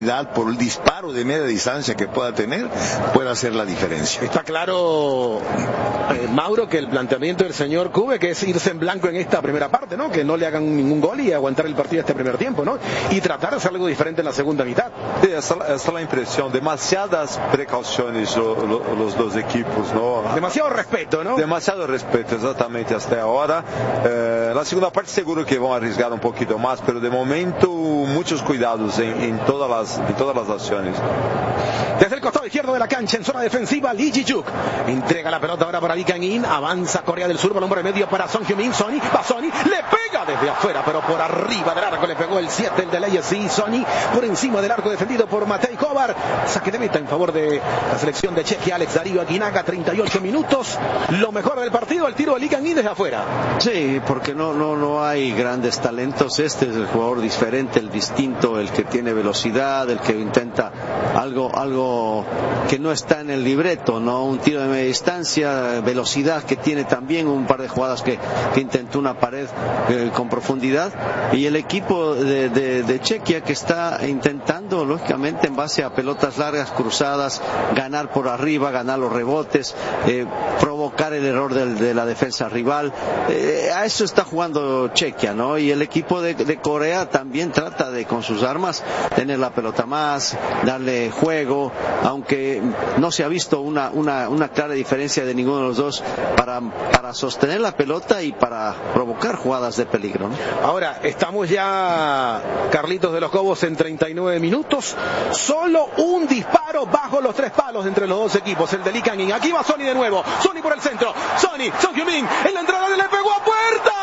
por el disparo de media distancia que pueda tener, puede hacer la diferencia. Está claro, Mauro, que el planteamiento del señor Cube que es irse en blanco en esta primera parte, ¿no? Que no le hagan ningún gol y aguantar el partido este primer tiempo, ¿no? Y tratar de hacer algo diferente en la segunda mitad. Sí, esa es la impresión. Demasiadas precauciones los dos equipos, ¿no? Demasiado respeto, ¿no? Demasiado respeto, exactamente, hasta ahora. La segunda parte seguro que van a arriesgar un poquito más, pero de momento muchos cuidados en todas las acciones. Desde el costado izquierdo de la cancha, en zona defensiva, Lee Ji-Juk entrega la pelota ahora para Lee Kang-in, avanza Corea del Sur, balón por el medio para Son Heung-min, Sonny, va Sonny, le pega desde afuera, pero por arriba del arco le pegó el 7, el de Legacy, Sonny, por encima del arco defendido por Matej Kovar, saque de meta en favor de la selección de Chequia, Alex Darío Aguinaga, 38 minutos, lo mejor del partido, el tiro de Lee Kang-in desde afuera. Sí, porque no hay grandes talentos, este es el jugador diferente, el distinto, el que tiene velocidad, el que intenta algo que no está en el libreto, ¿no? Un tiro de media distancia, velocidad que tiene también, un par de jugadas que intentó una pared con profundidad, y el equipo de Chequia que está intentando, lógicamente, en base a pelotas largas, cruzadas, ganar por arriba, ganar los rebotes, provocar el error de la defensa rival. A eso está jugando Chequia, ¿no? Y el equipo de Corea también trata de, con sus armas, tener la pelota más, darle juego, aunque no se ha visto una clara diferencia de ninguno de los dos para sostener la pelota y para provocar jugadas de peligro, ¿no? Ahora, estamos ya, Carlitos de los Cobos, en 39 minutos, solo un disparo bajo los 3 palos entre los dos equipos, el de Lee Kang-in. Aquí va Sonny de nuevo, Sonny por el centro, Sonny, Son Heung-min, en la entrada le pegó a puerta,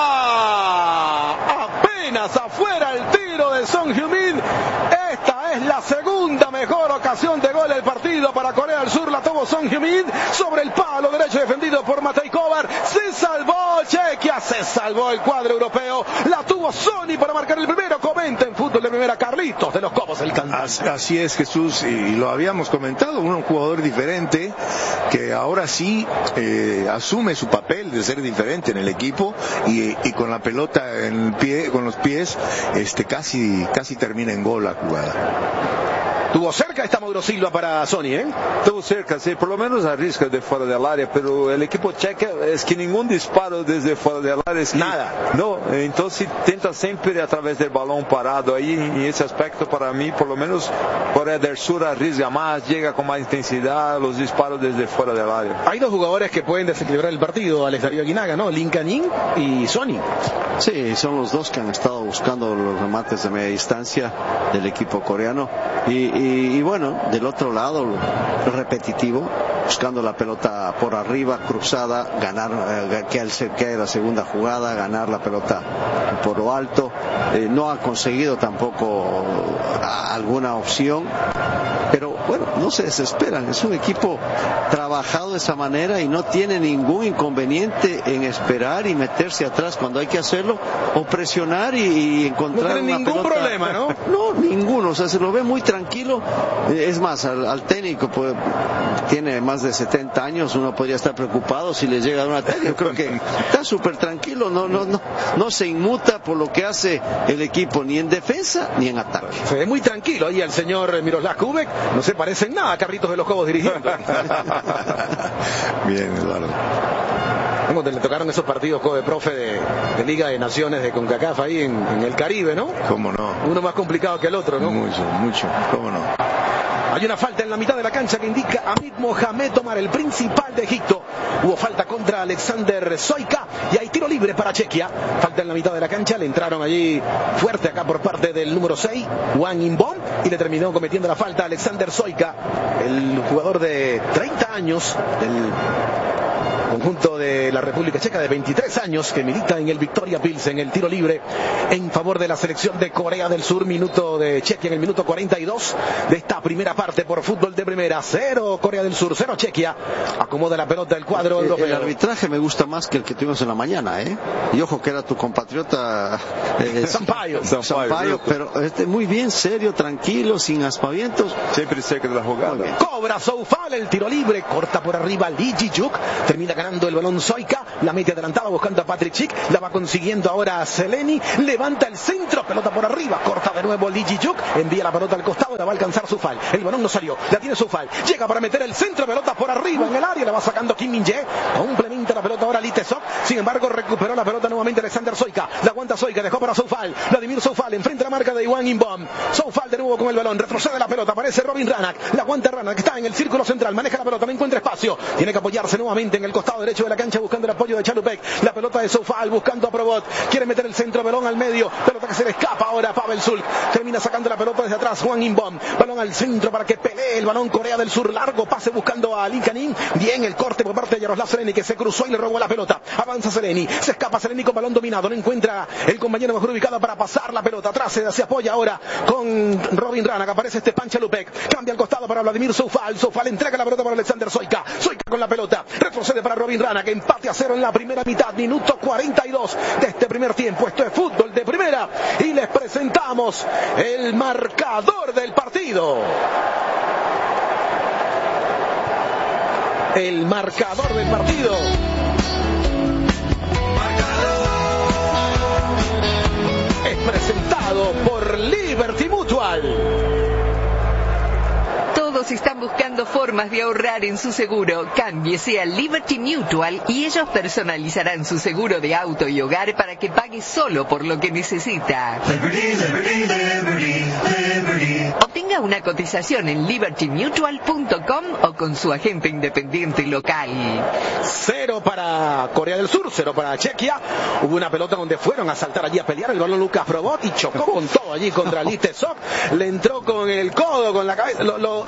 apenas afuera el tiro de Son Heung-min. Esta es la segunda mejor ocasión de gol del partido para Corea del Sur, la tuvo Son Heung-min sobre el palo derecho defendido por Matej Kovar, se salvó Chequia, se salvó el cuadro europeo, la tuvo Sonny para marcar el primero. Comenta en Fútbol de Primera Carlitos de los Cobos, el cantante. Así es, Jesús, y lo habíamos comentado, un jugador diferente que ahora sí asume su papel de ser diferente en el equipo y con la pelota en el pie, con los pies, casi termina en gol la jugada. Tuvo cerca esta Mauro Silva para Sonny, ¿eh? Tuvo cerca, sí, por lo menos arriesga de fuera del área, pero el equipo checa es que ningún disparo desde fuera del área es que, nada. No, entonces tenta siempre a través del balón parado ahí, y ese aspecto para mí, por lo menos Corea del Sur arriesga más, llega con más intensidad, los disparos desde fuera del área. Hay dos jugadores que pueden desequilibrar el partido, Alex Darío Aguinaga, ¿no? Lee Kang-in y Sonny. Sí, son los dos que han estado buscando los remates de media distancia del equipo coreano y bueno, del otro lado repetitivo, buscando la pelota por arriba, cruzada, ganar, que haya la segunda jugada, ganar la pelota por lo alto. No ha conseguido tampoco alguna opción, pero bueno, no se desesperan, es un equipo trabajado de esa manera y no tiene ningún inconveniente en esperar y meterse atrás cuando hay que hacerlo, o presionar y encontrar no tiene una ningún pelota. Problema, ¿no? No, ninguno, o sea, se lo ve muy tranquilo. Es más, al técnico pues, tiene más de 70 años, uno podría estar preocupado si le llega a una técnica. Yo creo que está súper tranquilo, no se inmuta por lo que hace el equipo, ni en defensa ni en ataque. Se ve muy tranquilo ahí el señor Miroslav Kubek, no se parece en nada a Carlitos de los Cobos dirigiendo. Bien, Eduardo. ¿Cómo le tocaron esos partidos, Kobe, profe, de Liga de Naciones de CONCACAF ahí en el Caribe, ¿no? ¿Cómo no? Uno más complicado que el otro, ¿no? Mucho, ¿cómo no? Hay una falta en la mitad de la cancha que indica a Hamid Mohamed Omar, el principal de Egipto. Hubo falta contra Alexander Soyka y hay tiro libre para Chequia. Falta en la mitad de la cancha, le entraron allí fuerte acá por parte del número 6, Wang Inbom, y le terminó cometiendo la falta Alexander Soyka, el jugador de 30 años del conjunto de la República Checa, de 23 años, que milita en el Victoria Pilsen, el tiro libre en favor de la selección de Corea del Sur. Minuto de Chequia en el minuto 42 de esta primera parte por Fútbol de Primera. 0 Corea del Sur, 0 Chequia. Acomoda la pelota el cuadro europeo. El arbitraje me gusta más que el que tuvimos en la mañana, ¿eh? Y ojo que era tu compatriota Sampaio, pero muy bien, serio, tranquilo, sin aspavientos. Siempre cerca de la jugada. Cobra Soufal el tiro libre, corta por arriba Lee Ji-juk, termina ganando el balón Soika, la mete adelantada buscando a Patrick Schick, la va consiguiendo ahora a Seleni, levanta el centro, pelota por arriba, corta de nuevo Lee Ji-Juk, envía la pelota al costado, la va a alcanzar Soufal, el balón no salió, la tiene Soufal, llega para meter el centro, pelota por arriba en el área, la va sacando Kim Min-jae, complementa la pelota ahora Lee Tae-seok, sin embargo recuperó la pelota nuevamente Alexander Soika, la aguanta Soika, dejó para Soufal, Vladimir Soufal, enfrente a la marca de Hwang In-bom, Soufal de nuevo con el balón, retrocede la pelota, aparece Robin Ranak, la aguanta Ranak, está en el círculo central, maneja la pelota, no encuentra espacio, tiene que apoyarse nuevamente en el costado derecho de la cancha buscando el apoyo de Chalupek, la pelota de Soufal buscando a Probot, quiere meter el centro, balón al medio, pelota que se le escapa ahora a Pavel Sulk, termina sacando la pelota desde atrás Hwang In-bom, balón al centro para que pelee el balón Corea del Sur, largo pase buscando a Lee Kanin, bien el corte por parte de Yaroslav Seleni que se cruzó y le robó la pelota, avanza Seleni, se escapa Seleni con balón dominado, no encuentra el compañero mejor ubicado para pasar la pelota, atrás se apoya ahora con Robin Ranak, aparece Stepan Chalupek, cambia al costado para Vladimir Soufal, Soufal entrega la pelota para Alexander Soika, Soika con la pelota, retrocede para Robin Ranak, empate a 0 en la primera mitad, minuto 42 de este primer tiempo, esto es fútbol de primera y les presentamos el marcador del partido. El marcador del partido. Es presentado por Liberty Mutual. Todos están buscando formas de ahorrar en su seguro. Cámbiese a Liberty Mutual y ellos personalizarán su seguro de auto y hogar para que pague solo por lo que necesita. Obtenga una cotización en libertymutual.com o con su agente independiente local. 0 para Corea del Sur, 0 para Chequia. Hubo una pelota donde fueron a saltar allí a pelear el balón Lucas Probot y chocó con todo allí contra Lee Tae-seok. Le entró con el codo, con la cabeza, lo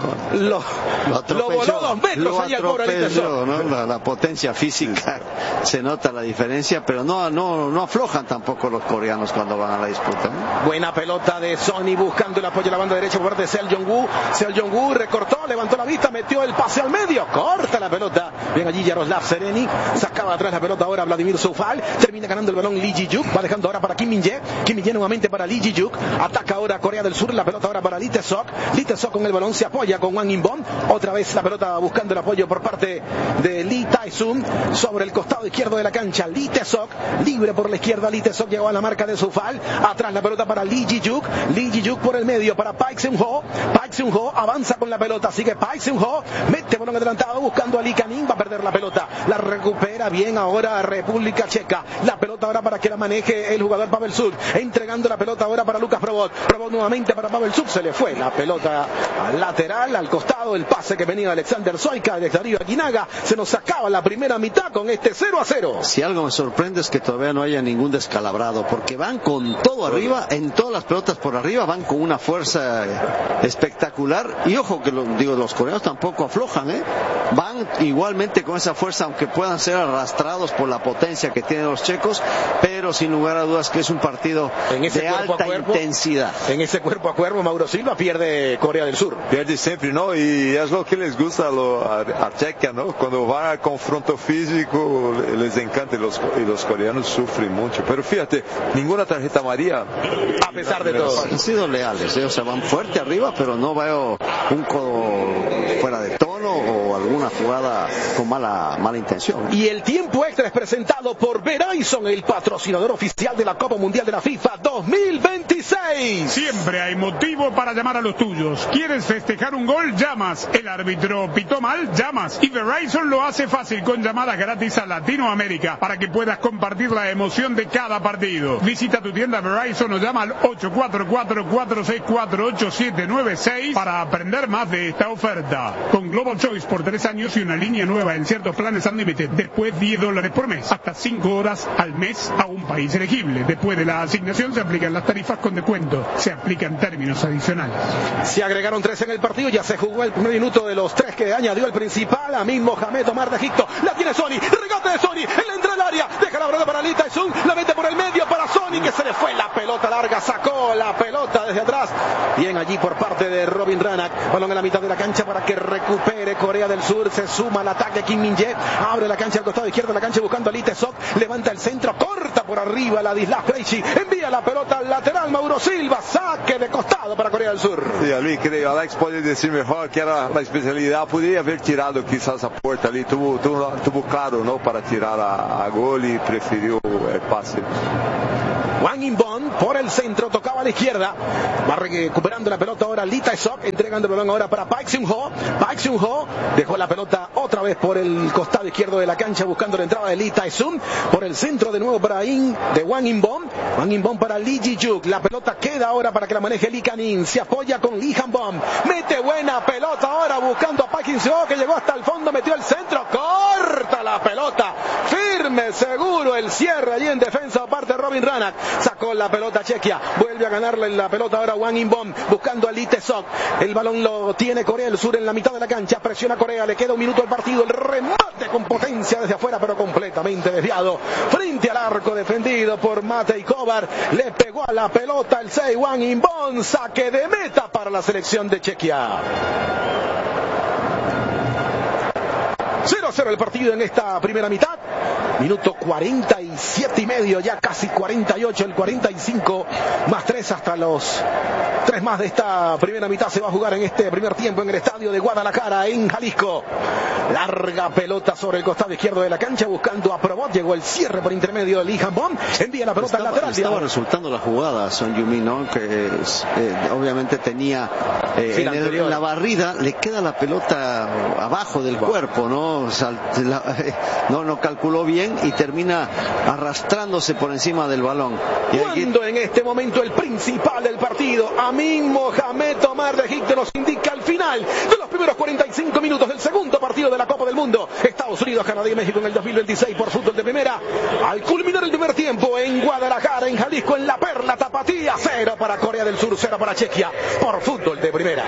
voló 2 metros allí al pobre Lee Tae-seok, ¿no? La potencia física, se nota la diferencia, pero no aflojan tampoco los coreanos cuando van a la disputa, ¿no? Buena pelota de Sonny buscando el apoyo a la banda derecha por parte de Seo Jong-woo. Seo Jong-woo recortó, levantó la vista, metió el pase al medio, corta la pelota. Bien allí Yaroslav Seleni, sacaba atrás la pelota ahora Vladimir Soufal, termina ganando el balón Lee Ji-juk, va dejando ahora para Kim Min-jae, Kim Min-jae nuevamente para Lee Ji-juk, ataca ahora Corea del Sur, la pelota ahora para Lee Tae-seok, Lee Tae-seok con el balón se apoya con Hwang In-bom, otra vez la pelota buscando el apoyo por parte de Lee Tae-sung, sobre el costado izquierdo de la cancha, Lee Tae-seok, libre por la izquierda, Lee Tae-seok llegó a la marca de Soufal, atrás la pelota para Lee Ji-juk, Lee Ji-juk por el medio para Park Seung-ho, Park Seung-ho avanza con la pelota, sigue Park Seung-ho, mete balón adelantado buscando a Lee Kanin, va a perder la pelota, la recupera bien ahora República Checa, la pelota ahora para que la maneje el jugador Pavel Sulk, entregando la pelota ahora para Lucas Probot, Probot nuevamente para Pavel Sulk, se le fue la pelota al lateral, al costado, el pase que venía Alexander Soika de Darío Aguinaga, se nos acaba la primera mitad con este 0-0. Si algo me sorprende es que todavía no haya ningún descalabrado, porque van con todo arriba, en todas las pelotas por arriba, van con una fuerza espectacular, y ojo que los coreanos tampoco aflojan, van igualmente con esa fuerza, aunque puedan ser arrastrados por la potencia que tienen los checos, pero sin lugar a dudas que es un partido de alta intensidad. En ese cuerpo a cuerpo Mauro Silva pierde Corea del Sur. Pierde siempre, ¿no? Y es lo que les gusta a Chequia, ¿no? Cuando van al confronto físico les encanta y los coreanos sufren mucho. Pero fíjate, ninguna tarjeta amarilla. A pesar de todo. Han sido leales, o sea, van fuerte arriba, pero no veo un codo fuera de tono o alguna jugada con mala intención. Y el tiempo extra es presentado por Verizon, el patrocinador oficial de la Copa Mundial de la FIFA 2026. Siempre hay motivo para llamar a los tuyos. ¿Quieres festejar un gol? Llamas. El árbitro pitó mal, llamas. Y Verizon lo hace fácil con llamadas gratis a Latinoamérica para que puedas compartir la emoción de cada partido. Visita tu tienda Verizon o llama al 844-464-8796 para aprender más de esta oferta. Con Global Choice por 3 años y una línea nueva en ciertos planes Unlimited. Después $10 por mes. Hasta 5 horas al mes a un país elegible. Después de la asignación se aplican las tarifas con descuento. Se aplican términos adicionales. Se agregaron 3 en el partido. Ya se jugó el primer minuto de los 3 que añadió el principal. Amin Mohamed Omar de Egipto. La tiene Sonny. Regate de Sonny. Él entra al área. Deja la brota para Lee Tae-sung, la mete por el medio para Sonny, que se le fue la pelota larga, sacó la pelota desde atrás. Bien allí por parte de Robin Ranach. Balón en la mitad de la cancha para que recupere Corea del Sur. Se suma al ataque Kim Min-jae. Abre la cancha al costado izquierdo de la cancha buscando a Lee Tae-suk. Levanta el centro, corta por arriba la Ladislao Crazy. Envía la pelota al lateral Mauro Silva. Saque de costado para Corea del Sur. Sí, ali creo, Alex pode decir mejor que era la especialidad. Podría haber tirado quizás a puerta ali. Tuvo claro, ¿no? Para tirar a gol y prefirió el pase. Wang In-bom por el centro, tocaba a la izquierda, va recuperando la pelota ahora Lee Tae-suk, entregando el balón ahora para Park Seung-ho. Park Seung-ho dejó la pelota otra vez por el costado izquierdo de la cancha buscando la entrada de Lee Tae-sung, por el centro de nuevo para de Wang In-bom. Wang In-bom para Lee Ji-juk, la pelota queda ahora para que la maneje Lee Kan-in, se apoya con Lee Han-bom, mete buena pelota ahora buscando a Park Seung-ho, que llegó hasta el fondo, metió el centro, corta la pelota, firme, seguro el cierre allí en defensa aparte de Robin Ranach. Sacó la pelota Chequia, vuelve a ganarle la pelota ahora Wang In-bom, buscando a Lee Tae-suk. El balón lo tiene Corea del Sur en la mitad de la cancha, presiona Corea, le queda un minuto al partido, el remate con potencia desde afuera, pero completamente desviado, frente al arco defendido por Matej Kovar, le pegó a la pelota el 6 Wang In-bom, saque de meta para la selección de Chequia. 0-0 el partido en esta primera mitad. Minuto 47 y medio, ya casi 48, el 45 más 3 hasta los 3 más de esta primera mitad se va a jugar en este primer tiempo en el estadio de Guadalajara, en Jalisco. Larga pelota sobre el costado izquierdo de la cancha buscando a Probot, llegó el cierre por intermedio de Lee Han-bom, envía la pelota al lateral. Estaba resultando la jugada Son Heung-min, ¿no? Que obviamente tenía en la barrida, le queda la pelota abajo del cuerpo, ¿no? No calculó bien y termina arrastrándose por encima del balón. Cuando en este momento el principal del partido, Amin Mohamed Omar de Egipto, nos indica el final de los primeros 45 minutos del segundo partido de la Copa del Mundo. Estados Unidos, Canadá y México en el 2026 por fútbol de primera. Al culminar el primer tiempo en Guadalajara, en Jalisco, en La Perla Tapatía, 0 para Corea del Sur, 0 para Chequia por fútbol de primera.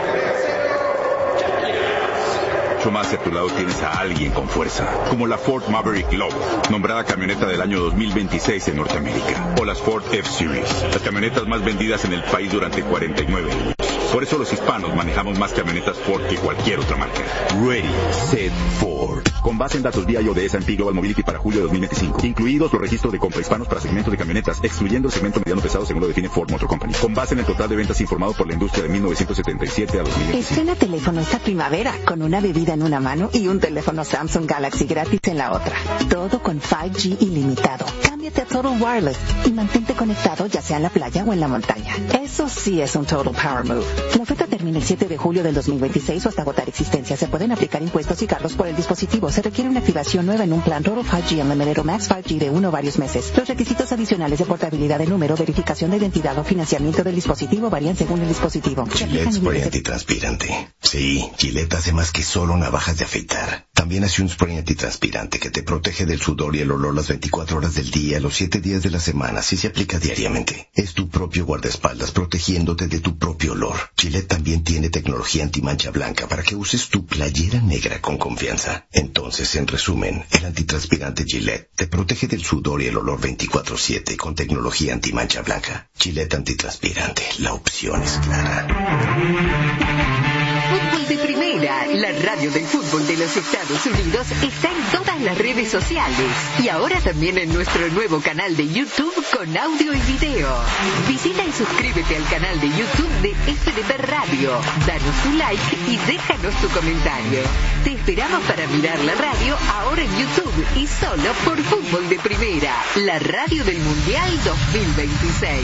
Más a tu lado tienes a alguien con fuerza, como la Ford Maverick Lobo, nombrada camioneta del año 2026 en Norteamérica, o las Ford F-Series, las camionetas más vendidas en el país durante 49 años. Por eso los hispanos manejamos más camionetas Ford que cualquier otra marca. Ready, Set, Ford. Con base en datos BIO de S&P Global Mobility para julio de 2025, incluidos los registros de compra hispanos para segmentos de camionetas, excluyendo el segmento mediano pesado según lo define Ford Motor Company. Con base en el total de ventas informado por la industria de 1977 a 2025. Estrena teléfono esta primavera con una bebida en una mano y un teléfono Samsung Galaxy gratis en la otra. Todo con 5G ilimitado. Cámbiate a Total Wireless y mantente conectado ya sea en la playa o en la montaña. Eso sí es un Total Power Move. La oferta termina el 7 de julio del 2026 o hasta agotar existencia. Se pueden aplicar impuestos y cargos por el dispositivo. Se requiere una activación nueva en un plan Total 5G Unlimited o Max 5G de 1 o varios meses. Los requisitos adicionales de portabilidad de número, verificación de identidad o financiamiento del dispositivo varían según el dispositivo. Gillette Spray Antitranspirante. Sí, Gillette hace más que solo navajas de afeitar. También hace un spray antitranspirante que te protege del sudor y el olor las 24 horas del día, los 7 días de la semana, si se aplica diariamente. Es tu propio guardaespaldas protegiéndote de tu propio olor. Gillette también tiene tecnología antimancha blanca para que uses tu playera negra con confianza. Entonces, en resumen, el antitranspirante Gillette te protege del sudor y el olor 24/7 con tecnología antimancha blanca. Gillette antitranspirante, la opción es clara. Fútbol de Primera, la radio del fútbol de los Estados Unidos, está en todas las redes sociales y ahora también en nuestro nuevo canal de YouTube con audio y video. Visita y suscríbete al canal de YouTube de FDP Radio, danos tu like y déjanos tu comentario. Te esperamos para mirar la radio ahora en YouTube y solo por Fútbol de Primera, la radio del Mundial 2026.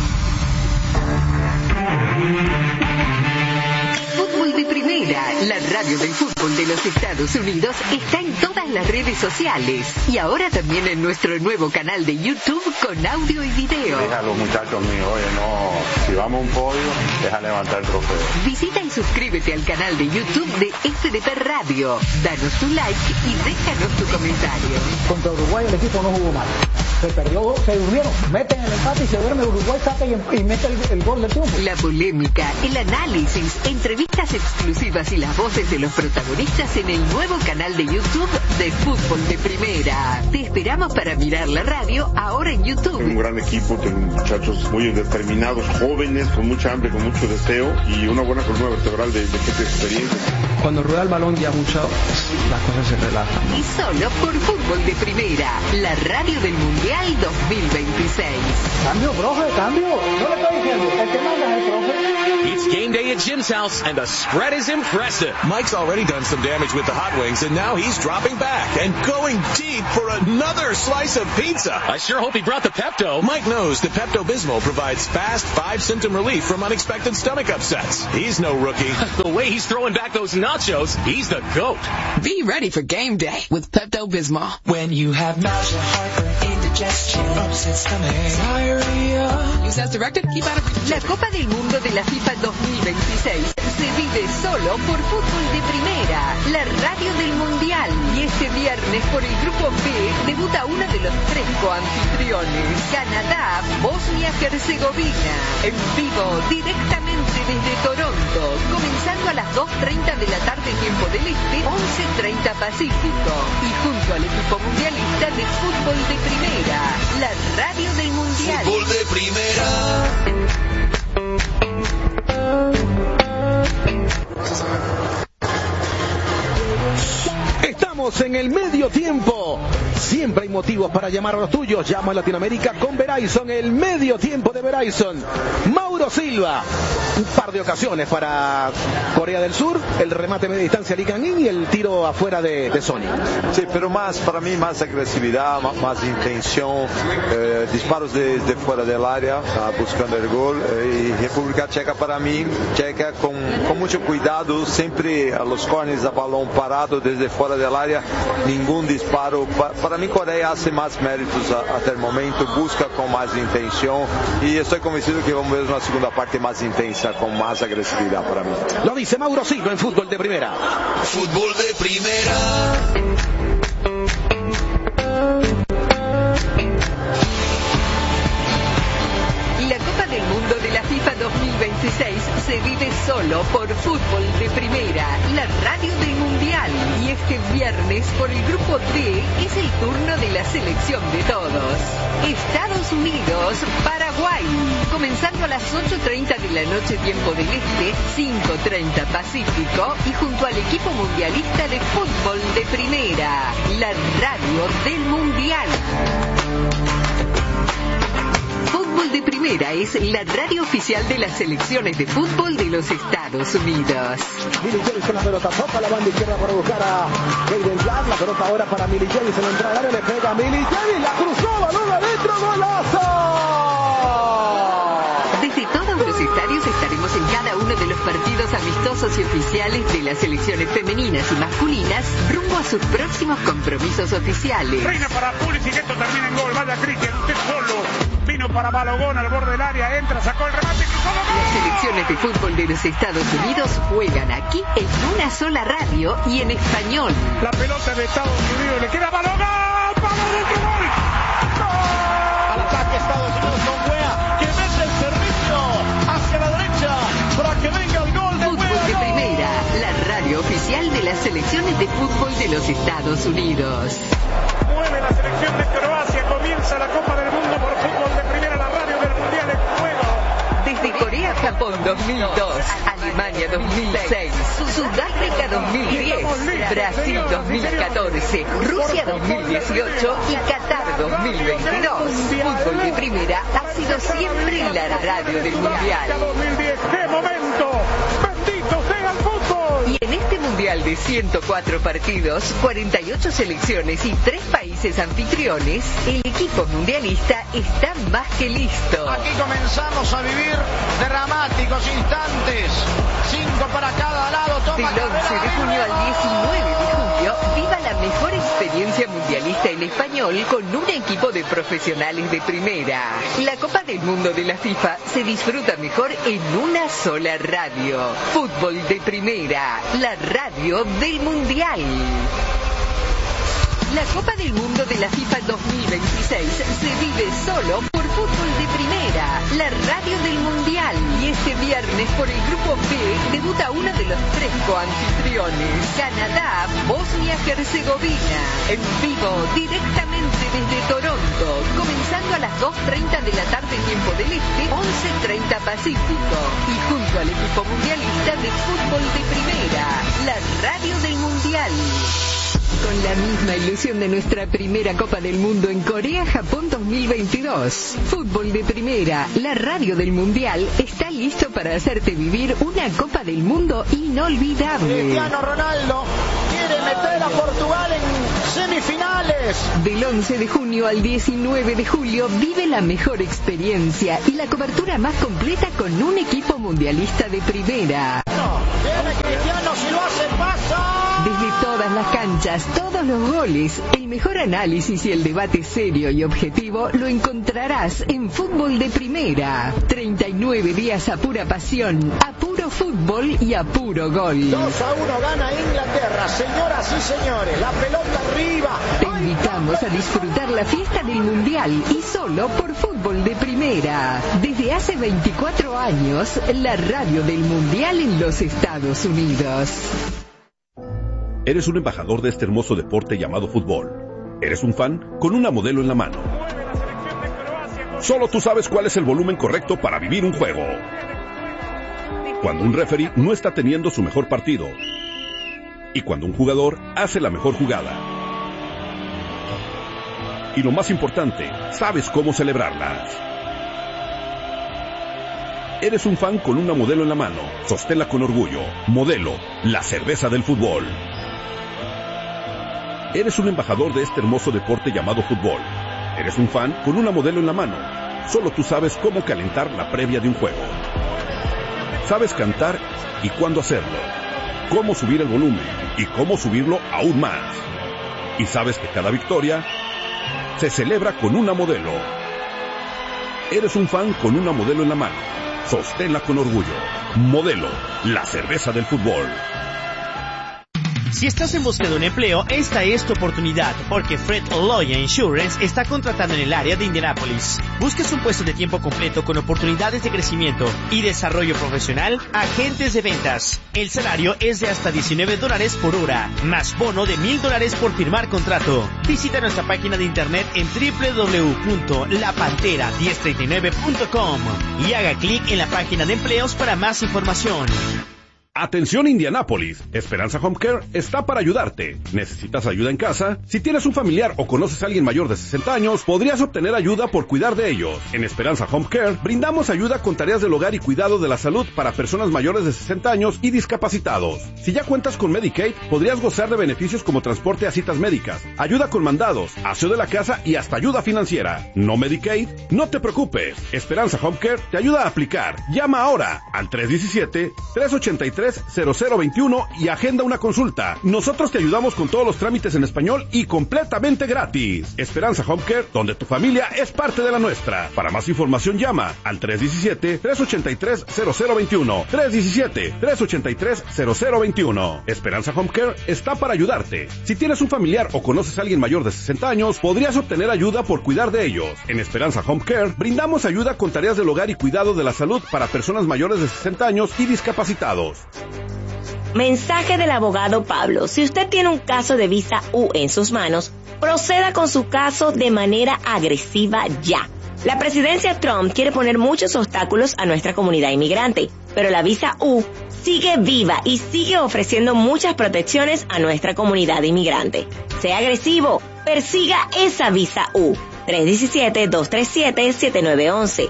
Fútbol de Primera, la radio del fútbol de los Estados Unidos, está en todas las redes sociales y ahora también en nuestro nuevo canal de YouTube con audio y video. Deja a los muchachos míos, oye, no, si vamos a un podio, deja levantar el trofeo. Visita y suscríbete al canal de YouTube de FDP Radio, danos tu like y déjanos tu comentario. Contra Uruguay el equipo no jugó mal. Se perdió, se durmieron, meten el empate y se duerme Uruguay, saca y mete el gol del triunfo. La polémica, el análisis, entrevistas exclusivas y la las voces de los protagonistas en el nuevo canal de YouTube de Fútbol de Primera. Te esperamos para mirar la radio ahora en YouTube. Tengo un gran equipo, tengo muchachos muy determinados, jóvenes, con mucha hambre, con mucho deseo y una buena columna vertebral de gente de experiencia. Cuando rueda el balón ya mucho, las cosas se relajan. Y solo por Fútbol de Primera, la radio del Mundial 2026. Cambio, profe, cambio. No le estoy diciendo, el que manda es el profe. It's game day at Jim's house, and the spread is impressive. Mike's already done some damage with the hot wings, and now he's dropping back and going deep for another slice of pizza. I sure hope he brought the Pepto. Mike knows that Pepto-Bismol provides fast 5-symptom relief from unexpected stomach upsets. He's no rookie. The way he's throwing back those nachos, he's the GOAT. Be ready for game day with Pepto-Bismol. When you have nausea, heartburn, indigestion, upset stomach, diarrhea. Use as directed. Keep out of La Copa del Mundo de la FIFA 2026 se vive solo por Fútbol de Primera, la radio del Mundial. Y este viernes por el Grupo B debuta uno de los 3 coanfitriones, Canadá, Bosnia-Herzegovina, en vivo directamente desde Toronto, comenzando a las 2:30 de la tarde tiempo del Este, 11:30 Pacífico, y junto al equipo mundialista de Fútbol de Primera, la radio del Mundial. Fútbol de Primera. Estamos en el medio tiempo. Siempre hay motivos para llamar a los tuyos. Llama a Latinoamérica con Verizon, el medio tiempo de Verizon. Mauro Silva, un par de ocasiones para Corea del Sur, el remate media distancia Lee Kang-in y el tiro afuera de Sony. Sí, pero más, para mí, más agresividad, más intención, disparos desde fuera del área, buscando el gol. Y República Checa, para mí, Checa con mucho cuidado, siempre a los corners a balón parado desde fuera del área, ningún disparo. Para mí, Corea hace más méritos hasta el momento, busca con más intención y estoy convencido que vamos a ver una segunda parte más intensa, con más agresividad para mí. Lo dice Mauro Silva en Fútbol de Primera. Fútbol de Primera. La Copa del Mundo de la FIFA 2026 se vive solo por Fútbol de Primera, la radio del Mundial. Y este viernes por el Grupo D es el turno de la selección de todos. Estados Unidos, Paraguay, comenzando a las 8:30 de la noche tiempo del Este, 5:30 Pacífico, y junto al equipo mundialista de Fútbol de Primera, la radio del Mundial. Fútbol de Primera es la radio oficial de las selecciones de fútbol de los Estados Unidos. Milicevic con la pelota, toca la banda izquierda para buscar a Hayden Black. La pelota ahora para Milicevic, se la entrada al área, le pega a Milicevic, la cruzó, balón adentro, golazo. Desde todos los estadios estaremos en cada uno de los partidos amistosos y oficiales de las selecciones femeninas y masculinas rumbo a sus próximos compromisos oficiales. Reina para Pulisic, esto termina en gol. Vaya Cristian, usted solo. Vino para Balogón al borde del área, entra, sacó el remate. Las selecciones de fútbol de los Estados Unidos juegan aquí en una sola radio y en español. La pelota de Estados Unidos le queda a Balogón. ¡Vamos dentro, gol! Al ataque Estados Unidos con Wea, que mete el servicio hacia la derecha para que venga el gol de Fútbol Wea. de Primera, la radio oficial de las selecciones de fútbol de los Estados Unidos. Mueve la selección de Croacia, comienza la Copa del Mundo por Fútbol de Primera, la radio del Mundial en juego. Desde Corea-Japón 2002, Alemania 2006, Sudáfrica 2010, Brasil 2014, Rusia 2018 y Qatar 2022. Fútbol de Primera ha sido siempre la radio del Mundial. 2010, ¡qué momento! ¡Bendito sea el fútbol! Y en este Mundial de 104 partidos, 48 selecciones y 3 países anfitriones, el equipo mundialista está más que listo. Aquí comenzamos a vivir dramáticos instantes. 5 para cada lado. Toma Del 11 de junio al 19 de julio, viva la mejor experiencia mundialista en español con un equipo de profesionales de primera. La Copa del Mundo de la FIFA se disfruta mejor en una sola radio. Fútbol de Primera, la radio del Mundial. La Copa del Mundo de la FIFA 2026 se vive solo por Fútbol de Primera, la radio del Mundial. Y este viernes por el Grupo B debuta uno de los 3 anfitriones. Canadá, Bosnia-Herzegovina. En vivo, directamente desde Toronto. Comenzando a las 2:30 de la tarde, tiempo del Este, 11:30 Pacífico. Y junto al equipo mundialista de fútbol de primera, la radio del Mundial. Con la misma ilusión de nuestra primera Copa del Mundo en Corea-Japón 2022. Fútbol de primera, la radio del Mundial, está listo para hacerte vivir una Copa del Mundo inolvidable. Cristiano Ronaldo quiere meter a Portugal en semifinales. Del 11 de junio al 19 de julio vive la mejor experiencia y la cobertura más completa con un equipo mundialista de primera. Viene Cristiano, si lo hace pasa. Desde todas las canchas, todos los goles, el mejor análisis y el debate serio y objetivo lo encontrarás en Fútbol de Primera. 39 días a pura pasión, a puro fútbol y a puro gol. 2-1 gana Inglaterra, señoras y señores, la pelota arriba. Te invitamos a disfrutar la fiesta del Mundial y solo por Fútbol de Primera. Desde hace 24 años, la radio del Mundial en los Estados Unidos. Eres un embajador de este hermoso deporte llamado fútbol. Eres un fan con una modelo en la mano. Solo tú sabes cuál es el volumen correcto para vivir un juego. Cuando un referee no está teniendo su mejor partido. Y cuando un jugador hace la mejor jugada. Y lo más importante, sabes cómo celebrarlas. Eres un fan con una modelo en la mano. Sosténla con orgullo. Modelo, la cerveza del fútbol. Eres un embajador de este hermoso deporte llamado fútbol. Eres un fan con una modelo en la mano. Solo tú sabes cómo calentar la previa de un juego. Sabes cantar y cuándo hacerlo. Cómo subir el volumen y cómo subirlo aún más. Y sabes que cada victoria se celebra con una modelo. Eres un fan con una modelo en la mano. Sosténla con orgullo. Modelo, la cerveza del fútbol. Si estás en busca de un empleo, esta es tu oportunidad, porque Fred Loya Insurance está contratando en el área de Indianápolis. ¿Buscas un puesto de tiempo completo con oportunidades de crecimiento y desarrollo profesional? Agentes de ventas. El salario es de hasta $19 por hora, más bono de $1,000 por firmar contrato. Visita nuestra página de internet en www.lapantera1039.com y haga clic en la página de empleos para más información. Atención Indianápolis, Esperanza Home Care está para ayudarte. ¿Necesitas ayuda en casa? Si tienes un familiar o conoces a alguien mayor de 60 años, podrías obtener ayuda por cuidar de ellos. En Esperanza Home Care brindamos ayuda con tareas del hogar y cuidado de la salud para personas mayores de 60 años y discapacitados. Si ya cuentas con Medicaid, podrías gozar de beneficios como transporte a citas médicas, ayuda con mandados, aseo de la casa y hasta ayuda financiera. ¿No Medicaid? No te preocupes. Esperanza Home Care te ayuda a aplicar. Llama ahora al 317-383-0021 y agenda una consulta. Nosotros te ayudamos con todos los trámites en español y completamente gratis. Esperanza Home Care, donde tu familia es parte de la nuestra. Para más información llama al 317-383-0021. 317-383-0021. Esperanza Home Care está para ayudarte. Si tienes un familiar o conoces a alguien mayor de 60 años, podrías obtener ayuda por cuidar de ellos. En Esperanza Home Care brindamos ayuda con tareas del hogar y cuidado de la salud para personas mayores de 60 años y discapacitados. Mensaje del abogado Pablo. Si usted tiene un caso de visa U en sus manos, proceda con su caso de manera agresiva ya. La presidencia Trump quiere poner muchos obstáculos a nuestra comunidad inmigrante, pero la visa U sigue viva y sigue ofreciendo muchas protecciones a nuestra comunidad inmigrante. Sea agresivo, persiga esa visa U. 317-237-7911.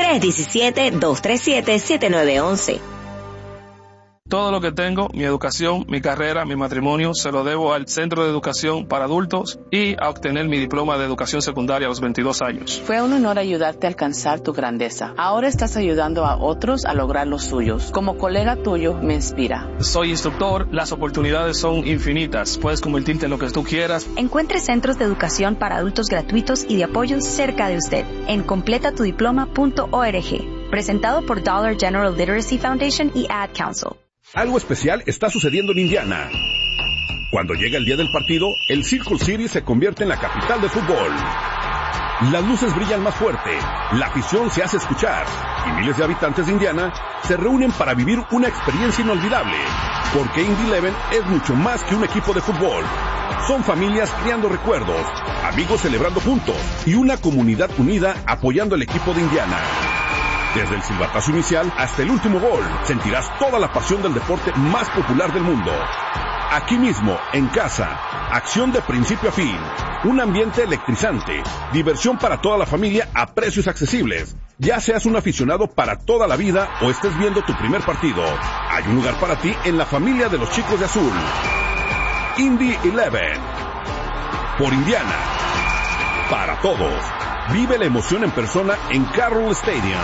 317-237-7911. Todo lo que tengo, mi educación, mi carrera, mi matrimonio, se lo debo al Centro de Educación para Adultos y a obtener mi diploma de educación secundaria a los 22 años. Fue un honor ayudarte a alcanzar tu grandeza. Ahora estás ayudando a otros a lograr los suyos. Como colega tuyo, me inspira. Soy instructor, las oportunidades son infinitas. Puedes convertirte en lo que tú quieras. Encuentre centros de educación para adultos gratuitos y de apoyo cerca de usted en completatudiploma.org. Presentado por Dollar General Literacy Foundation y Ad Council. Algo especial está sucediendo en Indiana. Cuando llega el día del partido, el Circle City se convierte en la capital de fútbol. Las luces brillan más fuerte, la afición se hace escuchar y miles de habitantes de Indiana se reúnen para vivir una experiencia inolvidable, porque Indy 11 es mucho más que un equipo de fútbol. Son familias creando recuerdos, amigos celebrando juntos y una comunidad unida apoyando al equipo de Indiana. Desde el silbatazo inicial hasta el último gol, sentirás toda la pasión del deporte más popular del mundo. Aquí mismo, en casa, acción de principio a fin, un ambiente electrizante, diversión para toda la familia a precios accesibles. Ya seas un aficionado para toda la vida o estés viendo tu primer partido, hay un lugar para ti en la familia de los chicos de azul. Indy 11, por Indiana, para todos. Vive la emoción en persona en Carroll Stadium.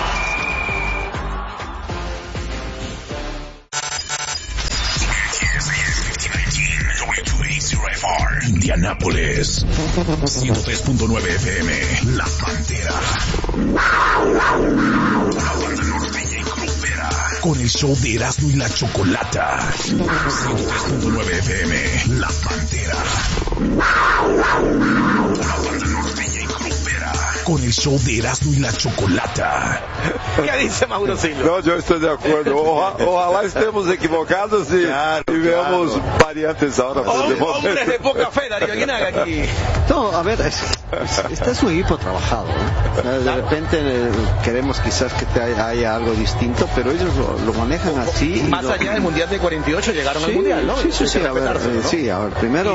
Indianápolis 103.9 FM. La Pantera. La banda norteña y grupera. Con el show de Erasmo y la Chocolata. 103.9 FM. La Pantera. La banda norteña y grupera. Con el show de Erasmo y la Chocolata. ¿Qué dice Mauro Silva? No, yo estoy de acuerdo. Ojalá estemos equivocados y veamos variantes ahora. Hombres de poca fe, Darío Aguinaga aquí. No, a ver, este es un equipo trabajado, ¿no? De repente queremos quizás que haya algo distinto, pero ellos lo manejan así. Más allá del Mundial de 48 llegaron al Mundial, ¿no? Sí, a ver, primero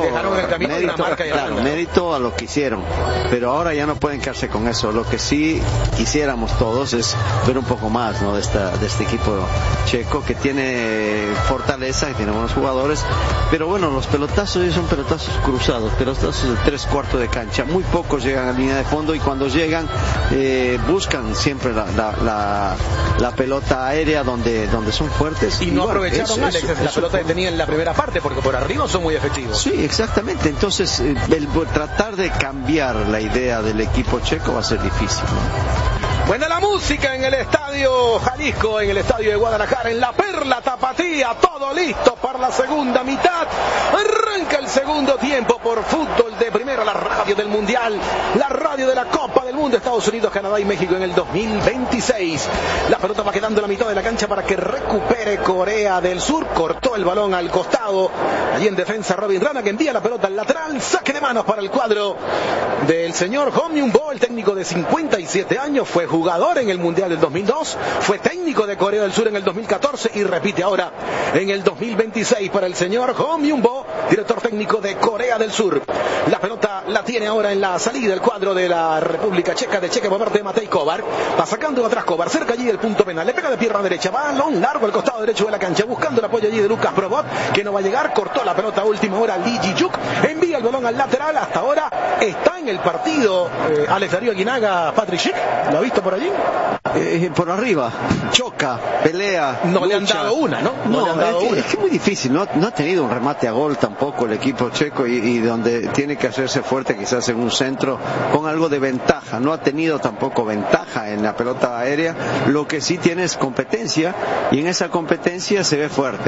mérito a lo que hicieron, pero ahora ya no pueden quedarse con eso. Lo que sí quisiéramos todos es ver un poco más, ¿no? de este equipo checo, que tiene fortaleza, que tiene buenos jugadores, pero bueno, los pelotazos ellos son pelotazos cruzados, pelotazos de 3/4 de cancha, muy pocos llegan a línea de fondo, y cuando llegan buscan siempre la pelota aérea donde son fuertes. Y no aprovecharon, Alex, la pelota que tenía en la primera parte, porque por arriba son muy efectivos. Sí, exactamente. Entonces, tratar de cambiar la idea del equipo checo va a ser difícil, ¿no? Buena la música en el Estadio Jalisco, en el Estadio de Guadalajara, en la Perla Tapatía, todo listo para la segunda mitad. Arranca el segundo tiempo por Fútbol de Primera, la radio del Mundial, la radio de la Copa del Mundo, Estados Unidos, Canadá y México en el 2026. La pelota va quedando a la mitad de la cancha para que recupere Corea del Sur. Cortó el balón al costado. Allí en defensa Robin Rana, que envía la pelota al lateral. Saque de manos para el cuadro del señor Hong Myung-bo, el técnico de 57 años. Fue jugador en el Mundial del 2002, fue técnico de Corea del Sur en el 2014 y repite ahora en el 2026 para el señor Hong Myung-bo, director técnico de Corea del Sur. La pelota la tiene ahora en la salida el cuadro de la República Checa, de Cheque Moverte de Matej Kovar. Va sacando atrás Kovar, cerca allí del punto penal, le pega de pierna derecha, balón largo al costado derecho de la cancha, buscando el apoyo allí de Lucas Probot, que no va a llegar, cortó la pelota a última hora Lee Ji-Juk, envía el balón al lateral. Hasta ahora está en el partido Alex Darío Aguinaga, Patrick Schick, ¿lo ha visto por allí? Por arriba, choca, pelea. No lucha. Le han dado una, ¿no? No le han dado una. Es que es muy difícil, no ha tenido un remate a gol tampoco el equipo checo, y donde tiene que hacerse fuerte quizás en un centro con algo de ventaja. No ha tenido tampoco ventaja en la pelota aérea. Lo que sí tiene es competencia, y en esa competencia se ve fuerte.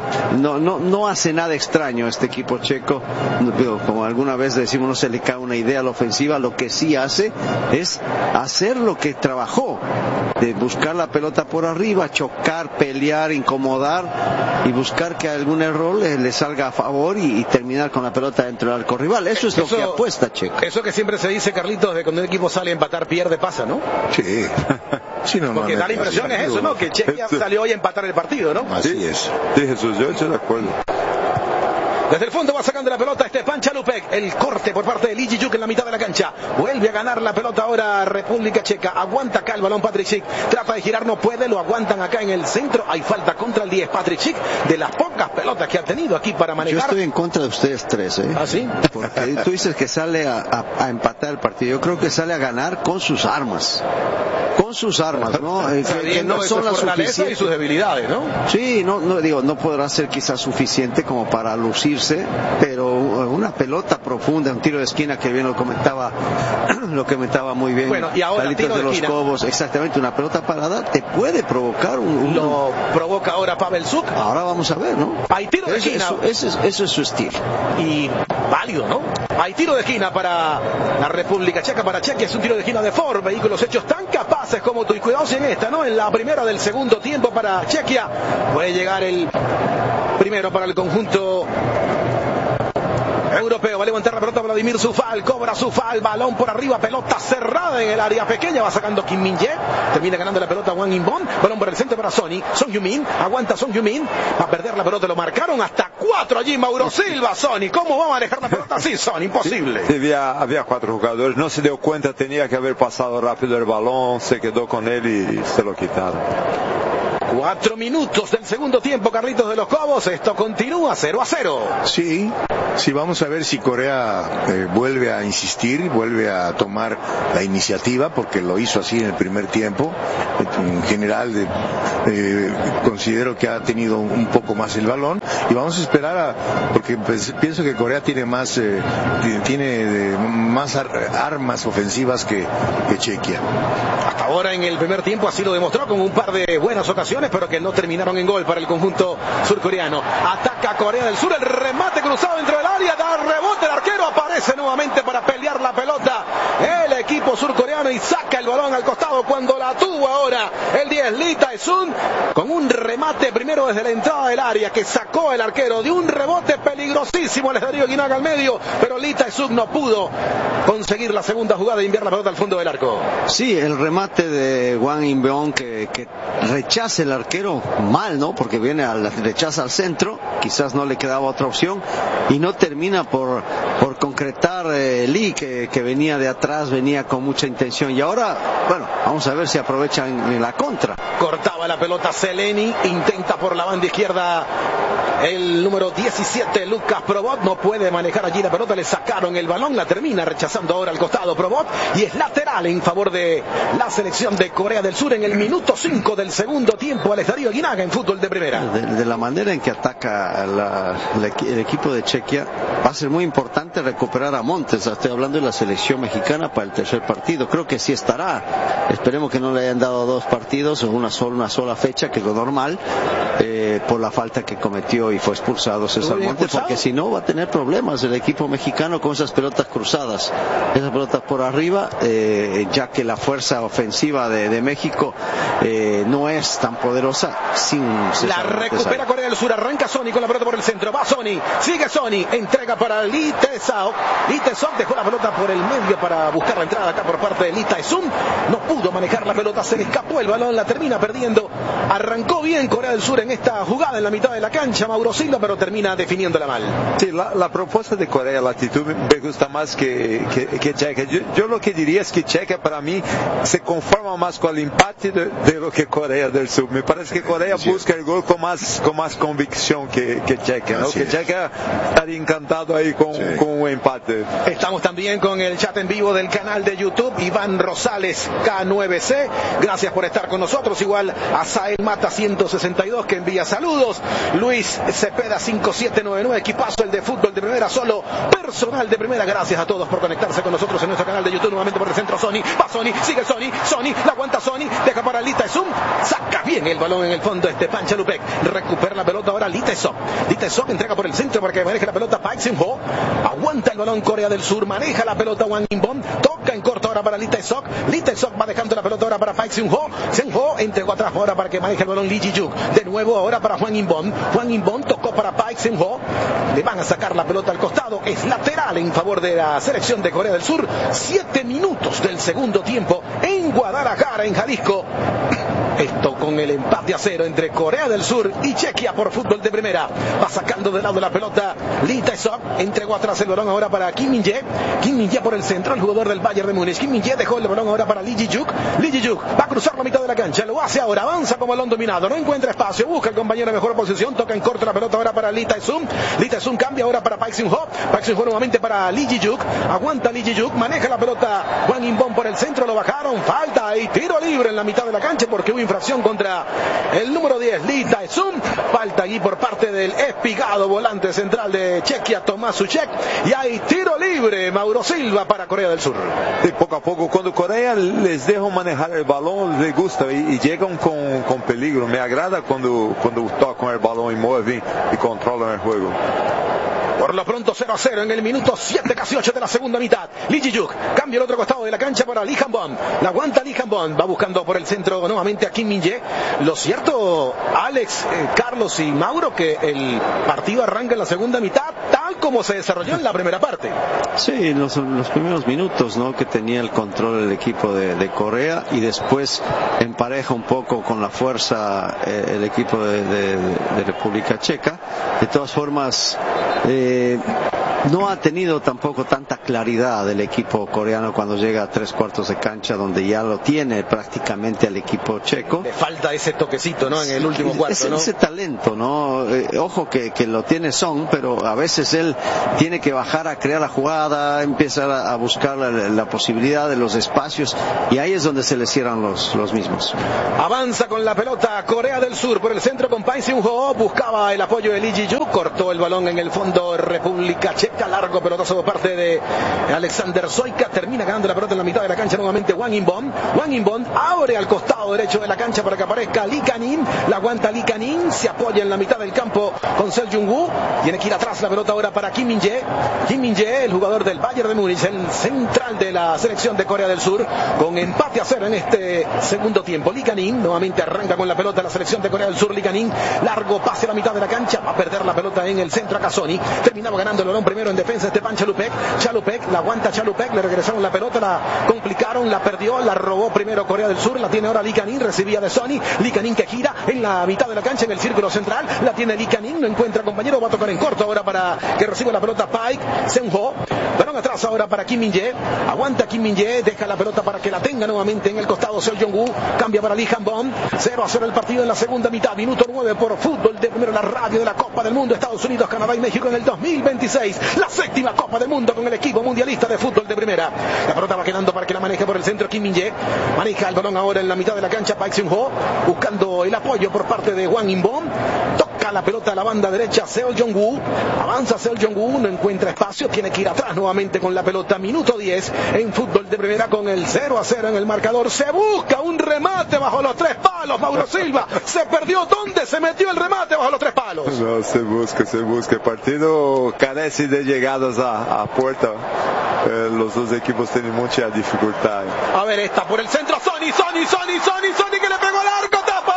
No hace nada extraño este equipo checo. Como alguna vez decimos, no se le cae una idea a la ofensiva. Lo que sí hace es hacer lo que trabajó, de buscar la pelota por arriba, chocar, pelear, incomodar y buscar que algún error le salga a favor y terminar con la pelota dentro del arco rival. Eso es lo que apuesta Checo. Eso que siempre se dice, Carlitos, de cuando un equipo sale a empatar, pierde, pasa, ¿no? Sí. Porque da la impresión es eso, ¿no? Que Chequia salió hoy a empatar el partido, ¿no? Así es. Sí, Jesús, yo estoy de acuerdo. Desde el fondo va sacando la pelota Stepan Chalupek. El corte por parte de Lee Ji-Juk en la mitad de la cancha. Vuelve a ganar la pelota ahora República Checa. Aguanta acá el balón Patrick Schick. Trata de girar, no puede. Lo aguantan acá en el centro. Hay falta contra el 10. Patrick Schick, de las pocas pelotas que ha tenido aquí para manejar. Yo estoy en contra de ustedes tres, ¿eh? ¿Ah, sí? Porque tú dices que sale a empatar el partido. Yo creo que sale a ganar con sus armas. Con sus armas, ¿no? Que no son las suficientes. Y sus debilidades, ¿no? Sí, no podrá ser quizás suficiente como para lucirse, pero una pelota profunda, un tiro de esquina, que bien lo comentaba muy bien. Bueno, y ahora Carlitos tiro de esquina. Cobos, exactamente, una pelota parada te puede provocar lo provoca ahora Pavel Suk. Ahora vamos a ver, ¿no? Hay tiro de esquina. Eso es su estilo. Y válido, ¿no? Hay tiro de esquina para la República Checa, para Chequia. Es un tiro de esquina de Ford, vehículos hechos tan capaces como tú. Y cuidados en esta, ¿no? En la primera del segundo tiempo para Chequia. Puede llegar el primero para el conjunto europeo. Va a levantar la pelota Vladimir Zufal, cobra Zufal, balón por arriba, pelota cerrada en el área pequeña, va sacando Kim Min-jae, termina ganando la pelota Wang In-bon, balón por el centro para Son Heung-min, aguanta Son Heung-min, va a perder la pelota, lo marcaron hasta 4 allí, Mauro Silva. Sony, ¿cómo va a manejar la pelota así, Son? Imposible. Sí, había 4 jugadores, no se dio cuenta, tenía que haber pasado rápido el balón, se quedó con él y se lo quitaron. 4 minutos del segundo tiempo, Carlitos de los Cobos. Esto continúa 0-0. Sí, vamos a ver si Corea vuelve a insistir, vuelve a tomar la iniciativa, porque lo hizo así en el primer tiempo. En general, considero que ha tenido un poco más el balón. Y vamos a esperar porque pienso que Corea tiene más armas ofensivas que Chequia. Hasta ahora en el primer tiempo así lo demostró con un par de buenas ocasiones, pero que no terminaron en gol para el conjunto surcoreano. Ataca Corea del Sur, el remate cruzado dentro del área, da rebote, el arquero aparece nuevamente para pelear la pelota el equipo surcoreano y saca el balón al costado cuando la tuvo ahora el 10 Lee Tae-sung con un remate primero desde la entrada del área que sacó el arquero de un rebote peligrosísimo. Les daría Guinaga al medio, pero Lee Tae-sung no pudo conseguir la segunda jugada y enviar la pelota al fondo del arco. Sí, el remate de Wang In-bon que rechaza el arquero mal, ¿no? Porque rechaza al centro, quizás no le quedaba otra opción y no termina por concretar Lee que venía de atrás, venía con mucha intención. Y ahora, bueno, vamos a ver si aprovechan en la contra. Cortaba la pelota Seleni, intenta por la banda izquierda el número 17 Lucas Probot, no puede manejar allí la pelota, le sacaron el balón, la termina rechazando ahora al costado Probot y es lateral en favor de la selección de Corea del Sur en el minuto 5 del segundo tiempo. Alex Darío Guinaga en fútbol de primera. De la manera en que ataca el equipo de Chequia, va a ser muy importante recuperar a Montes. Estoy hablando de la selección mexicana para el tercer partido. Creo que sí estará. Esperemos que no le hayan dado 2 partidos o una sola fecha, que es lo normal, por la falta que cometió y fue expulsado César Montes, porque si no va a tener problemas el equipo mexicano con esas pelotas cruzadas, esas pelotas por arriba, ya que la fuerza ofensiva de México no es tan poderosa sin César La recupera Corea del Sur, arranca Sony con la pelota por el centro, va Sony, sigue Sony, entrega para Lee Tae-sung. Lee Tae-sung dejó la pelota por el medio para buscar la entrada acá por parte de Lee Tae-sung, no pudo manejar la pelota, se le escapó el balón, la termina perdiendo. Arrancó bien Corea del Sur en esta jugada en la mitad de la cancha, Mauro Silva, pero termina definiéndola mal. Sí, la propuesta de Corea, la actitud me gusta más que Chequia. Yo lo que diría es que Chequia para mí se conforma más con el empate de lo que Corea del Sur. Me parece que Corea busca el gol con más convicción que Chequia, ¿no? Que Chequia estaría encantado ahí con un empate. Estamos también con el chat en vivo del canal de YouTube, Iván Rosales K9C, gracias por estar con nosotros, igual a Sael Mata 162 que envía saludos, Luis Cepeda 5799, equipazo el de fútbol de primera, solo personal de primera, gracias a todos por conectarse con nosotros en nuestro canal de YouTube, nuevamente por el centro Sony, va Sony, sigue Sony, la aguanta Sony, deja para Lee Tae-sung, saca bien el balón en el fondo Estepan Chalupek, recupera la pelota ahora Lee Tae-sung, entrega por el centro para que maneje la pelota Park Seung-ho, aguanta el balón Corea del Sur, maneja la pelota Wang In-bon, toca en corto ahora para Lee Tae-sung va dejando la pelota ahora para Park Seung-ho entregó atrás ahora para que maneje el balón Lee Ji-juk, de nuevo ahora para Wang In-bon tocó para Park Seung-ho, le van a sacar la pelota al costado, es lateral en favor de la selección de Corea del Sur. 7 minutos del segundo tiempo en Guadalajara, en Jalisco. Esto con el empate a 0 entre Corea del Sur y Chequia por fútbol de primera. Va sacando de lado la pelota Lee Tae-sung, entregó atrás el balón ahora para Kim Min-jae por el centro, el jugador del Bayern de Múnich. Kim Min-jae dejó el balón ahora para Lee Ji-juk va a cruzar la mitad de la cancha, lo hace ahora, avanza como balón dominado, no encuentra espacio, busca el compañero en mejor posición, toca en corto la pelota ahora para Lee Tae-sung cambia ahora para Park Seung-ho nuevamente para Lee Ji-juk, aguanta Lee Ji-juk, maneja la pelota Wang In-bon por el centro, lo bajaron, falta y tiro libre en la mitad de la cancha porque hubo infracción contra el número 10 Lee Tae-sung, falta allí por parte del espigado volante central de Chequia, Tomás Suchek, y hay tiro libre, Mauro Silva, para Corea del Sur. Y poco a poco, cuando Corea les deja manejar el balón, les gusta y llegan con peligro. Me agrada cuando tocan el balón y mueven y controlan el juego. Por lo pronto 0-0 en el minuto 7, casi 8 de la segunda mitad. Lee Ji-Yuk cambia el otro costado de la cancha para Lee Han-Bon. La aguanta Lee Han-Bon, va buscando por el centro nuevamente a Kim Min-jae. Lo cierto, Alex, Carlos y Mauro, que el partido arranca en la segunda mitad tal como se desarrolló en la primera parte. Sí, los primeros minutos, ¿no?, que tenía el control el equipo de Corea, y después empareja un poco con la fuerza el equipo de República Checa. De todas formas, no ha tenido tampoco tanta claridad el equipo coreano cuando llega a 3/4 de cancha, donde ya lo tiene prácticamente al equipo checo. Le falta ese toquecito, ¿no?, en el último cuarto, ¿no? Ese talento, ¿no? Ojo que lo tiene Son, pero a veces él tiene que bajar a crear la jugada, empieza a buscar la posibilidad de los espacios, y ahí es donde se le cierran los mismos. Avanza con la pelota Corea del Sur por el centro con Park Seung-ho, buscaba el apoyo de Lee Ji-Yuk, cortó el balón en el fondo República Checa, largo pelotazo por parte de Alexander Soyka, termina ganando la pelota en la mitad de la cancha nuevamente Wang In-Bon. Wang In-Bon abre al costado derecho de la cancha para que aparezca Lee Kan-in, la aguanta Lee Kan-in, se apoya en la mitad del campo con Seo Jung-woo, tiene que ir atrás la pelota ahora para Kim Min-jae. Kim Min-jae, el jugador del Bayern de Múnich, el central de la selección de Corea del Sur, con empate a 0 en este segundo tiempo. Lee Kan-in nuevamente arranca con la pelota la selección de Corea del Sur. Lee Kan-in, largo pase a la mitad de la cancha, va a perder la pelota en el centro a Casoni, terminaba ganando el balón primero en defensa Stepan Chalupek, la aguanta Chalupek, le regresaron la pelota, la complicaron, la perdió, la robó primero Corea del Sur, la tiene ahora Lee Kan-in, recibía de Sony, Lee Kan-in que gira en la mitad de la cancha en el círculo central, la tiene Lee Kan-in, no encuentra compañero, va a tocar en corto ahora para que reciba la pelota Park Seung-ho, balón atrás ahora para Kim Min-jae, aguanta Kim Min-jae, deja la pelota para que la tenga nuevamente en el costado Seo Jong-woo, cambia para Lee Han-Bon, 0-0 el partido en la segunda mitad, minuto 9 por Fútbol de Primero, la radio de la Copa del Mundo, Estados Unidos, Canadá y México en el 2026, la séptima Copa del Mundo con el equipo mundialista de fútbol de primera. La pelota va quedando para que la maneje por el centro Kim Min-jae, maneja el balón ahora en la mitad de la cancha Park Seung-ho, buscando el apoyo por parte de Wang In-Bon, toca la pelota a la banda derecha Seo Jong-woo, avanza Seo Jong-woo, no encuentra espacio, tiene que ir atrás nuevamente con la pelota, minuto 10 en Fútbol de Primera con el 0-0 en el marcador, se busca un remate bajo los 3 palos, Mauro Silva, se perdió, ¿dónde se metió el remate bajo los 3 palos? No, se busca, el partido carece de llegadas a puerta, los dos equipos tienen mucha dificultad. A ver, esta por el centro, Sony que le pegó al arco,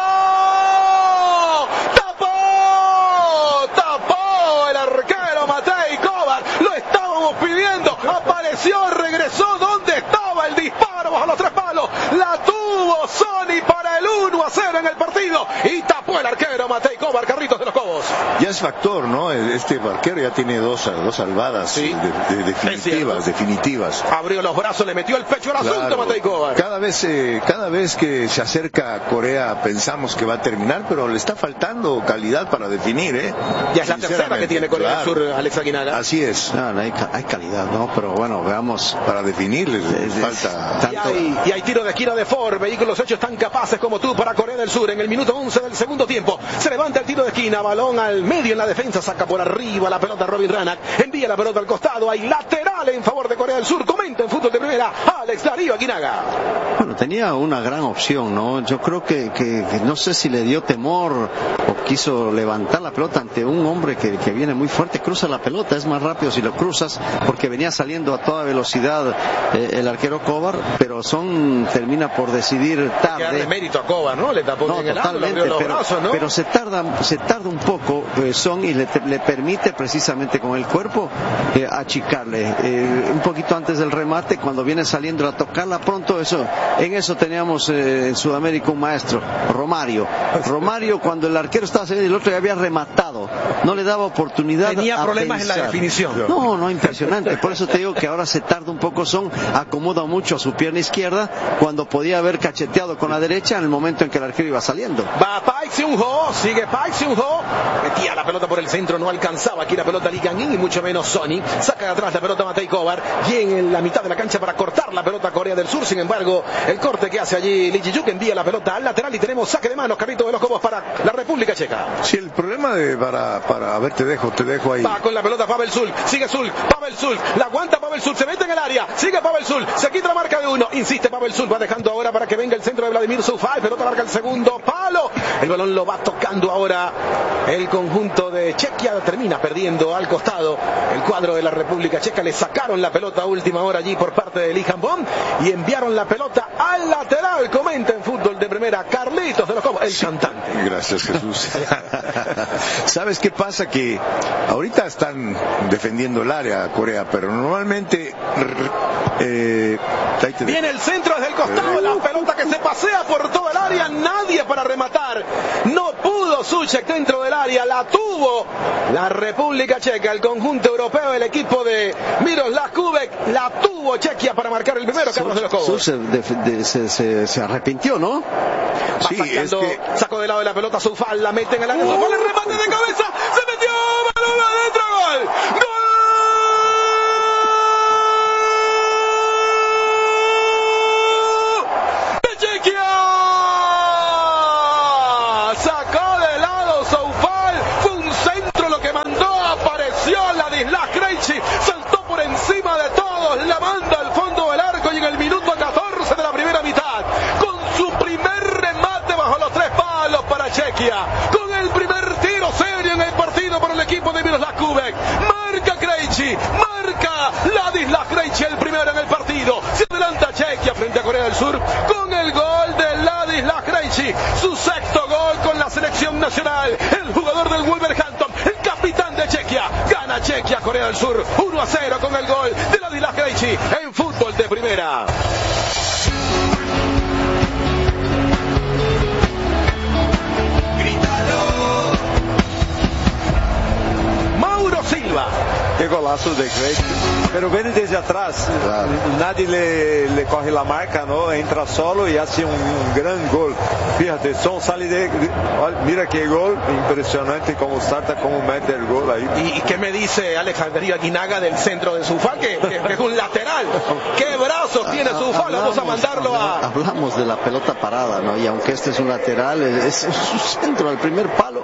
tapó el arquero Matej Kovar, lo estábamos pidiendo, apareció, regresó, ¿dónde estaba el disparo bajo los 3 palos? La tuvo Sony para el 1-0 en el partido y tapó el arquero Matej Kovar, Carritos de los Cobos. Ya es factor, ¿no? Este arquero ya tiene dos salvadas, sí, definitivas. Abrió los brazos, le metió el pecho al asunto Matej Kovar. Cada vez que se acerca a Corea pensamos que va a terminar, pero le está faltando calidad para definir, ¿eh? Ya es la tercera que tiene Corea del Sur, Alex Aguinaga. Así es. Hay calidad, ¿no? Pero bueno, veamos. Para definir les falta tanto. Y hay tiro de esquina de Ford, vehículos hechos tan capaces como tú para Corea del Sur en el minuto 11 del segundo tiempo. Se levanta el tiro de esquina, balón al medio en la defensa, saca por arriba la pelota Robin Ranak, envía la pelota al costado, hay lateral en favor de Corea del Sur, comenta en Fútbol de Primera Alex Darío Aguinaga. Bueno, tenía una gran opción, ¿no? Yo creo que no sé si le dio temor o quiso levantar la pelota ante un hombre que viene muy fuerte, cruza la pelota, es más rápido si lo cruzas, porque venía saliendo a toda velocidad el arquero Kovar, pero Son termina por decidir tarde. Darle mérito a Kovar, ¿no? Le tapó bien el ángulo, abrió los brazos, ¿no? Pero se tarda un poco Son y le permite precisamente con el cuerpo achicarle. Un poquito antes del remate, cuando viene saliendo a tocarla pronto, en eso teníamos en Sudamérica un maestro, Romario, cuando el arquero estaba saliendo y el otro ya había rematado, no le daba oportunidad. Tenía problemas pensar. En la definición. No, impresionante. Por eso te digo que ahora se tarda un poco. Son acomoda mucho a su pierna izquierda cuando podía haber cacheteado con la derecha en el momento en que el arquero iba saliendo. Va Park Seung-ho, sigue Park Seung-ho, metía la pelota por el centro, no alcanzaba aquí la pelota Lee Kan-in y mucho menos Sony, saca de atrás la pelota Matej Kovar y en la mitad de la cancha para cortar la pelota Corea del Sur. Sin embargo, el corte que hace allí Lee Ji-Yuk envía la pelota al lateral y tenemos saque de manos, Carlitos de los Cobos, para la República Checa. Sí, el problema a ver, te dejo ahí. Va con la pelota Pavel Sulk, sigue Sulk, Pavel Sulk, la aguanta Pavel Sulk, se mete en el área, sigue Pavel Sulk, se quita la marca de uno, insiste Pavel Sulk, va dejando ahora para que venga el centro de Vladimir Soufal, pelota larga al segundo palo, el balón lo va tocando ahora el conjunto de Chequia, termina perdiendo al costado el cuadro de la República Checa, le sacaron la pelota a última hora allí por parte de Lee Han-bon y enviaron la pelota al lateral. Comenta en Fútbol de Primera Carlitos de los Cobos, el cantante. Gracias, Jesús. ¿Sabes qué pasa? Que ahorita están defendiendo el área Corea, pero normalmente viene el centro desde el costado, la pelota que se pasea por todo el área, nadie para rematar, no pudo Souček dentro del área, la tuvo la República Checa, el conjunto europeo, el equipo de Miroslav Kubek, la tuvo Chequia para marcar el primero. Carlos de los Cobos se arrepintió, ¿no? Sí, es que sacó de lado de la pelota Soufal, la mete en el área, Soufal, el remate de cabeza, se metió, balón adentro, gol, gol. Saltó por encima de todos, la manda al fondo del arco y en el minuto 14 de la primera mitad, con su primer remate bajo los 3 palos para Chequia, con el primer tiro serio en el partido por el equipo de Miroslav Kubek, marca Krejci, marca Ladislav Krejci el primero en el partido, se adelanta Chequia frente a Corea del Sur con el gol de Ladislav Krejci, su sexto gol con la selección nacional, el jugador del Wolverhampton, el capitán de Chequia, gana Chequia, Corea del Sur 1-0 con el gol de Ladislav Krejci en Fútbol de Primera. Mauro Silva. Qué golazo de Krejci, pero viene desde atrás, claro. Nadie le coge la marca, ¿no? Entra solo y hace un gran gol. Fíjate, sale mira qué gol, impresionante cómo salta, cómo mete el gol ahí. ¿Y qué me dice Alejandro Aguinaga del centro de Soufal? Que es un lateral. ¿Qué brazos tiene Soufal? Vamos a mandarlo Hablamos de la pelota parada, ¿no? Y aunque este es un lateral, es un centro al primer palo,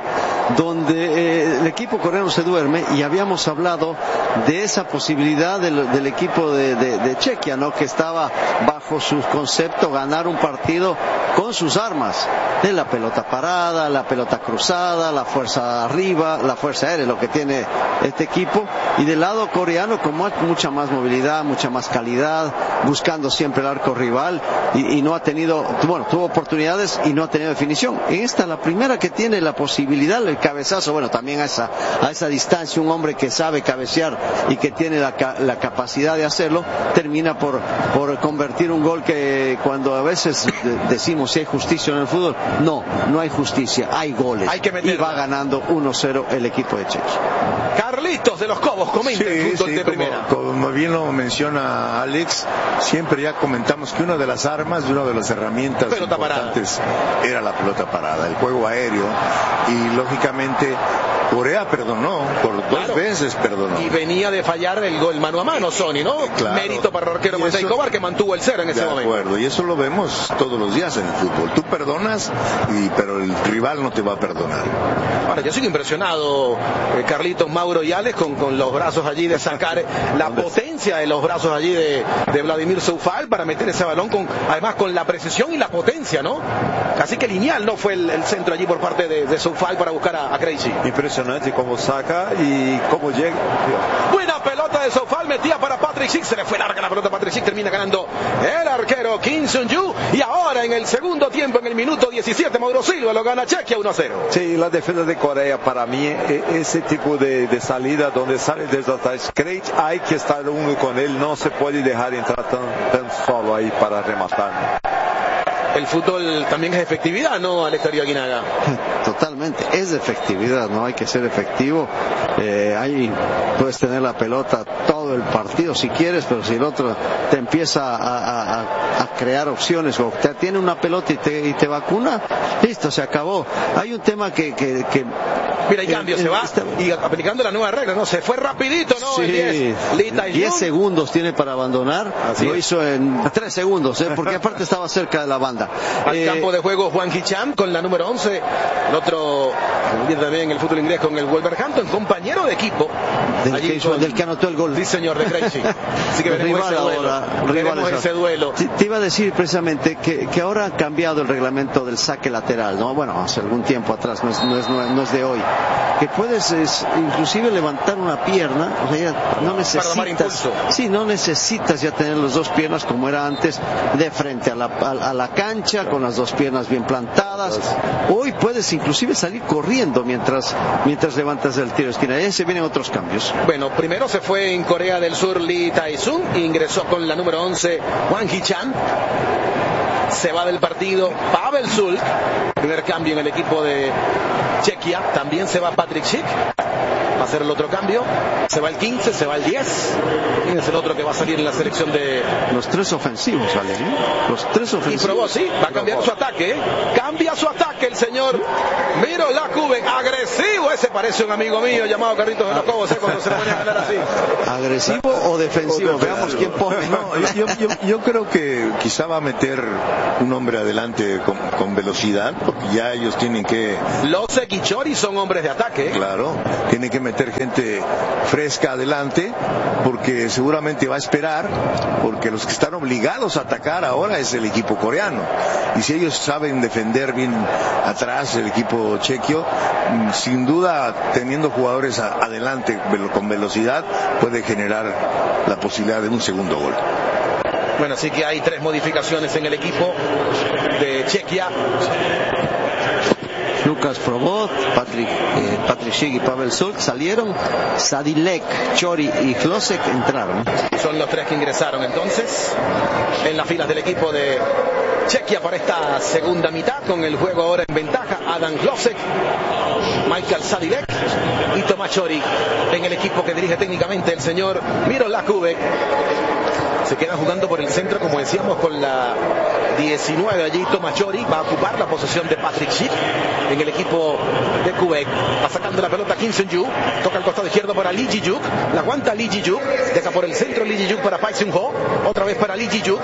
donde el equipo coreano se duerme, y habíamos hablado de esa posibilidad del equipo de Chequia, ¿no? Que estaba bajo su concepto ganar un partido con sus armas, de la pelota parada, la pelota cruzada, la fuerza arriba, la fuerza aérea, lo que tiene este equipo, y del lado coreano con mucha más movilidad, mucha más calidad, buscando siempre el arco rival, y no ha tenido, bueno, tuvo oportunidades y no ha tenido definición. Esta, la primera que tiene la posibilidad, el cabezazo, bueno, también a esa distancia, un hombre que sabe cabecear y que tiene la capacidad de hacerlo, termina por convertir un gol que cuando a veces decimos si hay justicia en el fútbol, no hay justicia, hay goles, y va ganando 1-0 el equipo de Chequia. Carlitos de los Cobos comenta el Fútbol de Primera. Como bien lo menciona Alex, siempre ya comentamos que una de las armas, una de las herramientas importantes era la pelota parada, el juego aéreo, y lógicamente Corea perdonó, por dos veces perdonó. Y venía de fallar el gol mano a mano, Sony, ¿no? Claro. Mérito para el arquero Matej Kovar, que mantuvo el 0 en ese momento. De acuerdo, y eso lo vemos todos los días en el fútbol. Tú perdonas, pero el rival no te va a perdonar. Ahora, yo sigo impresionado, Carlitos, Mauro y Alex, con los brazos allí de sacar la potencia de los brazos allí de Vladimir Soufal para meter ese balón, además con la precisión y la potencia, ¿no? Así que lineal no fue el centro allí por parte de Soufal para buscar a Krejci. Impresionante cómo saca y cómo llega. Buena pelota de Soufal, metía para Patrick Schick, se le fue larga la pelota a Patrick Schick, termina ganando el arquero Kim Seung-ju, y ahora en el segundo tiempo, en el minuto 17, Mauro Silva lo gana Chequia 1-0. Sí, la defensa de Corea para mí, ese tipo de salida donde sale desde atrás, Krejci, hay que estar uno con él, no se puede dejar entrar tan solo ahí para rematar. El fútbol también es efectividad, ¿no, Alejandro Aguinaga? Totalmente, es de efectividad, ¿no? Hay que ser efectivo. Ahí puedes tener la pelota todo todo el partido si quieres, pero si el otro te empieza a crear opciones o te tiene una pelota y te vacuna, listo, se acabó. Hay un tema que mira, hay cambio, se va y aplicando la nueva regla, ¿no? Se fue rapidito, ¿no? Sí, 10 segundos tiene para abandonar. Así lo es. Hizo en 3 segundos, porque aparte estaba cerca de la banda. Al campo de juego Juan Hichan con la número 11, el otro también en el fútbol inglés con el Wolverhampton, compañero de equipo del que anotó el gol. Sí, señor, de Krejci. Así que veremos ese duelo. Te iba a decir precisamente que ahora ha cambiado el reglamento del saque lateral, ¿no? Bueno, hace algún tiempo atrás, no es de hoy, que puedes inclusive levantar una pierna, o sea, no necesitas ya tener las dos piernas como era antes, de frente a la cancha, con las dos piernas bien plantadas. Hoy puedes inclusive salir corriendo mientras levantas el tiro de esquina. Ahí se vienen otros cambios. Bueno, primero se fue en Corea del Sur Lee Tae-sung, ingresó con la número 11 Hwang Hee-chan. Se va del partido Pavel Sulk, primer cambio en el equipo de Chequia. También se va Patrick Schick, va a hacer el otro cambio. Se va el 15, se va el 10. ¿Quién es el otro que va a salir en la selección de...? Los 3 ofensivos salen, ¿eh? Los 3 ofensivos. Y probó, sí, va a cambiar su ataque, ¿eh? Cambia su ataque el señor Miroslav Kubek, agresivo. Ese parece un amigo mío llamado Carlitos de los Cobos, cuando se pone a ganar así. ¿Agresivo o defensivo? Veamos quién pone. No, yo creo que quizá va a meter un hombre adelante con velocidad, porque ya ellos tienen que... Losek y Chori son hombres de ataque. Claro, tienen que meter gente fresca adelante, porque seguramente va a esperar, porque los que están obligados a atacar ahora es el equipo coreano. Y si ellos saben defender bien atrás, el equipo chequio, sin duda, teniendo jugadores adelante con velocidad, puede generar la posibilidad de un segundo gol. Bueno, así que hay 3 modificaciones en el equipo de Chequia. Lucas Probot, Patrick Schick y Pavel Sulk salieron. Sadilek, Chori y Klosek entraron. Son los 3 que ingresaron entonces en las filas del equipo de Chequia para esta segunda mitad, con el juego ahora en ventaja. Adam Klosek, Michael Sadilek y Tomás Chori en el equipo que dirige técnicamente el señor Miroslav Kubek. Se quedan jugando por el centro, como decíamos, con la 19 allí. Tomás Chori va a ocupar la posesión de Patrick Schick en el equipo de Kubek. Va sacando la pelota Kim Seung-ju, toca al costado izquierdo para Lee Ji-juk, la aguanta Lee Ji-juk, deja por el centro Lee Ji-juk para Park Seung-ho, otra vez para Lee Ji-juk,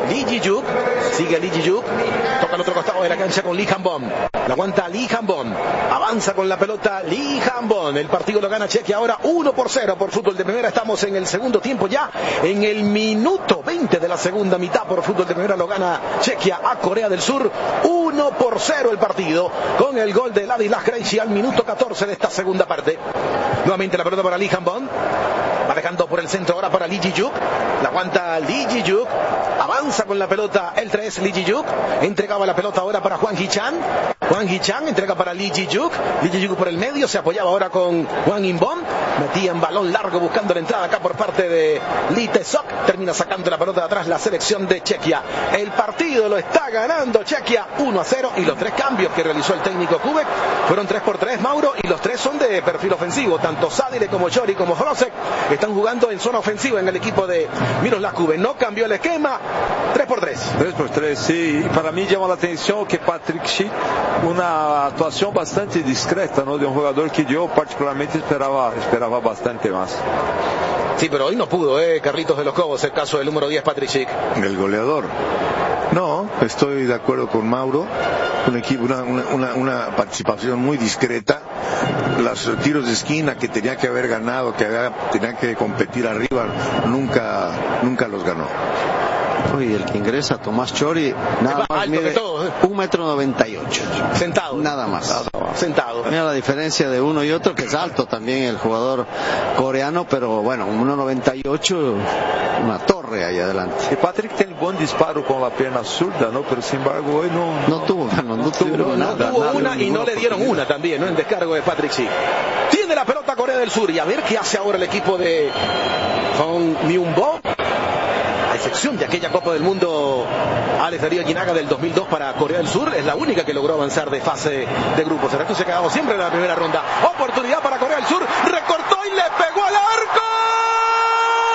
sigue Lee Ji-juk, toca al otro costado de la cancha con Lee Han-bon, la aguanta Lee Han-bon, avanza con la pelota Lee Han-bon. El partido lo gana Chequia ahora 1-0 por fútbol de primera. Estamos en el segundo tiempo ya, en el minuto 20 de la segunda mitad. Por fútbol de primera lo gana Chequia a Corea del Sur 1-0 el partido, con el gol de Ladislav Krejci al minuto 14 de esta segunda parte. Nuevamente la pelota para Lee Han-bon, va dejando por el centro ahora para Lee Ji-juk, la aguanta Lee Ji-juk, avanza con la pelota el 3 Lee Ji-juk, entregaba la pelota ahora para Hwang Hee-chan, entrega para Lee Ji-juk, por el medio, se apoyaba ahora con Hwang In-bom, metía en balón largo buscando la entrada acá por parte de Lee Tae-sok, termina sacando la pelota de atrás la selección de Chequia. El partido lo está ganando Chequia 1-0, y los 3 cambios que realizó el técnico Kubek fueron 3x3, Mauro, y los 3 son de perfil ofensivo. Tanto Sadile como Chori como Klosek están jugando en zona ofensiva en el equipo de Miroslav Kubek. No cambió el esquema, 3x3. 3x3, sí. Y para mí llama la atención que Patrick Schick, una actuación bastante discreta, ¿no? De un jugador que yo particularmente esperaba bastante más. Sí, pero hoy no pudo, Carlitos de los Cobos, el caso del número 10, Patrick Schick. El goleador. No, estoy de acuerdo con Mauro. Un equipo, una participación muy discreta. Los tiros de esquina que tenía que haber ganado, tenía que competir arriba, nunca los ganó. Y el que ingresa, Tomás Chori, nada más mide 1,98 m. Sentado. Nada más. Sentado. Mira la diferencia de uno y otro, que es alto también el jugador coreano, pero bueno, 1,98 m, una torre ahí adelante. Y Patrick tiene buen disparo con la pierna zurda, ¿no? Pero sin embargo hoy no tuvo una y no le dieron una también, ¿no? En descargo de Patrick Schick. Tiene la pelota Corea del Sur, y a ver qué hace ahora el equipo de Hong Myung-bo. A excepción de aquella Copa del Mundo Alex Darío Guinaga del 2002 para Corea del Sur, es la única que logró avanzar de fase de grupos. El resto se quedaba siempre en la primera ronda. Oportunidad para Corea del Sur, recortó y le pegó al arco.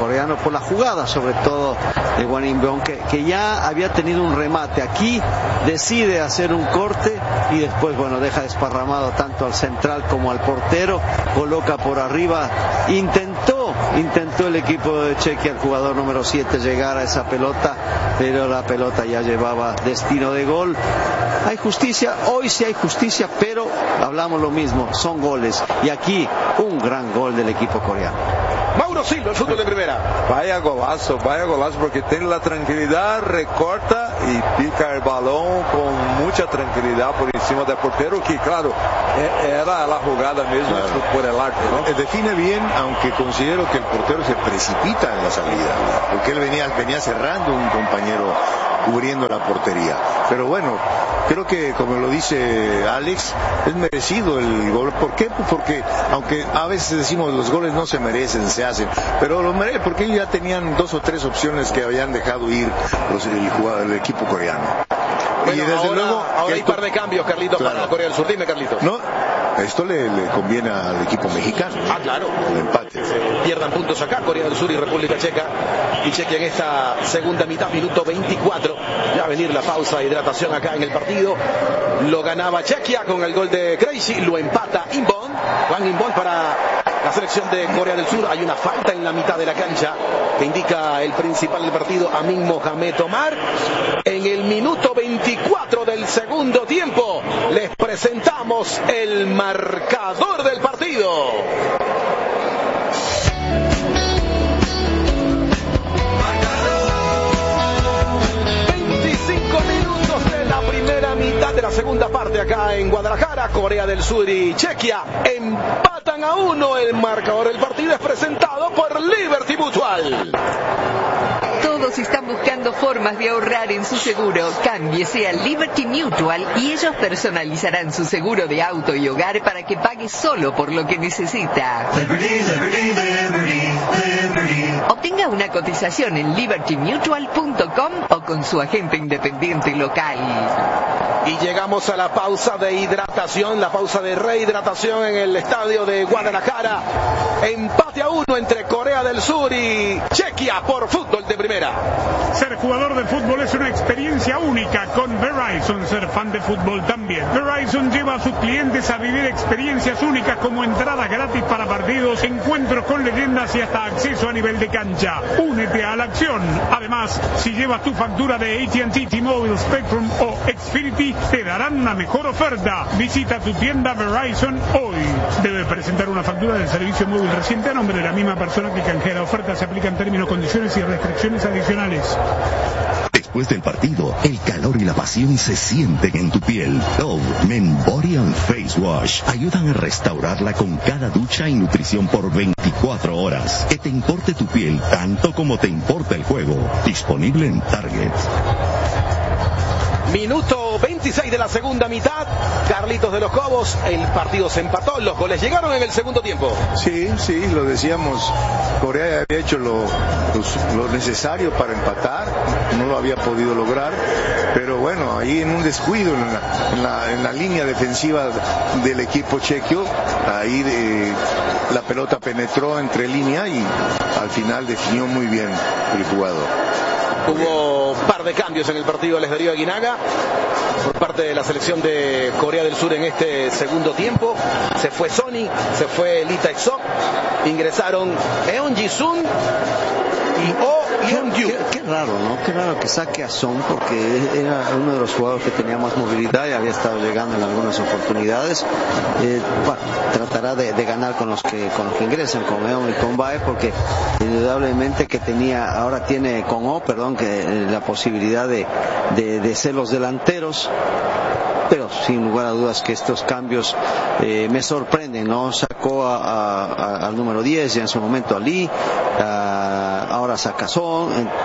coreano, por la jugada sobre todo de Hwang In-beom, que ya había tenido un remate. Aquí decide hacer un corte y después, bueno, deja desparramado tanto al central como al portero, coloca por arriba. Intentó el equipo de Chequia, el jugador número 7, llegar a esa pelota, pero la pelota ya llevaba destino de gol. Hay justicia, hoy sí hay justicia, pero hablamos lo mismo, son goles, y aquí un gran gol del equipo coreano. Mauro Silva, el fútbol de primera. Vaya golazo, porque tiene la tranquilidad, recorta y pica el balón con mucha tranquilidad por encima del portero, que claro, era la jugada mismo, claro, por el arco, ¿no? Define bien, aunque considero que el portero se precipita en la salida, porque él venía cerrando un compañero cubriendo la portería. Pero bueno, creo que, como lo dice Alex, es merecido el gol. ¿Por qué? Porque aunque a veces decimos los goles no se merecen, se hacen, pero lo merecen porque ellos ya tenían 2 o 3 opciones que habían dejado ir el equipo coreano. Bueno, y desde luego ahora hay par de cambios, Carlitos, claro, para Corea del Sur. Dime, Carlitos. No, esto le conviene al equipo mexicano. Ah, claro. El empate. Pierdan puntos acá, Corea del Sur y República Checa. Y Chequia en esta segunda mitad, minuto 24. Ya va a venir la pausa de hidratación acá en el partido. Lo ganaba Chequia con el gol de Crazy. Lo empata In-beom. Hwang In-beom para la selección de Corea del Sur. Hay una falta en la mitad de la cancha que indica el principal del partido, Amin Mohamed Omar. En el minuto 24 del segundo tiempo les presentamos el marcador del partido. 25 minutos de la primera mitad de la segunda parte acá en Guadalajara. Corea del Sur y Chequia empatan a 1. El marcador del partido es presentado por Liberty Mutual. Todos están buscando formas de ahorrar en su seguro. Cámbiese a Liberty Mutual y ellos personalizarán su seguro de auto y hogar para que pague solo por lo que necesita. Obtenga una cotización en libertymutual.com o con su agente independiente local. Y llegamos a la pausa de hidratación, la pausa de rehidratación en el estadio de Guadalajara. Empate a 1 entre Corea del Sur y Chequia por fútbol de primera. Ser jugador de fútbol es una experiencia única con Verizon. Ser fan de fútbol también. Verizon lleva a sus clientes a vivir experiencias únicas como entradas gratis para partidos, encuentros con leyendas y hasta acceso a nivel de cancha. Únete a la acción. Además, si llevas tu factura de AT&T, T-Mobile, Spectrum o Xfinity, te darán una mejor oferta. Visita tu tienda Verizon hoy. Debe presentar una factura del servicio móvil reciente a nombre de la misma persona que canjea la oferta. Se aplican términos, condiciones y restricciones adicionales. Después del partido, el calor y la pasión se sienten en tu piel. Dove Men Body and Face Wash ayudan a restaurarla con cada ducha y nutrición por 24 horas. Que te importe tu piel tanto como te importa el juego. Disponible en Target. Minuto 26 de la segunda mitad. Carlitos de los Cobos, el partido se empató, los goles llegaron en el segundo tiempo. Sí, lo decíamos, Corea había hecho lo necesario para empatar, no lo había podido lograr, pero bueno, ahí en un descuido en la línea defensiva del equipo chequio, ahí la pelota penetró entre línea y al final definió muy bien el jugador. Hubo un par de cambios en el partido, les daría Aguinaga por parte de la selección de Corea del Sur en este segundo tiempo. Se fue Sony, se fue Lee Tae-sok, ingresaron Eon Ji-sun y Oh Hyun-gyu. Qué raro, ¿no? Qué raro que saque a Son, porque era uno de los jugadores que tenía más movilidad y había estado llegando en algunas oportunidades. Bueno, tratará de ganar con los que ingresan, con Eon y con Bae, porque indudablemente que ahora tiene con que la posibilidad de ser los delanteros. Pero sin lugar a dudas que estos cambios me sorprenden, ¿no? Sacó al número 10 y en su momento a Lee, ahora saca a Son.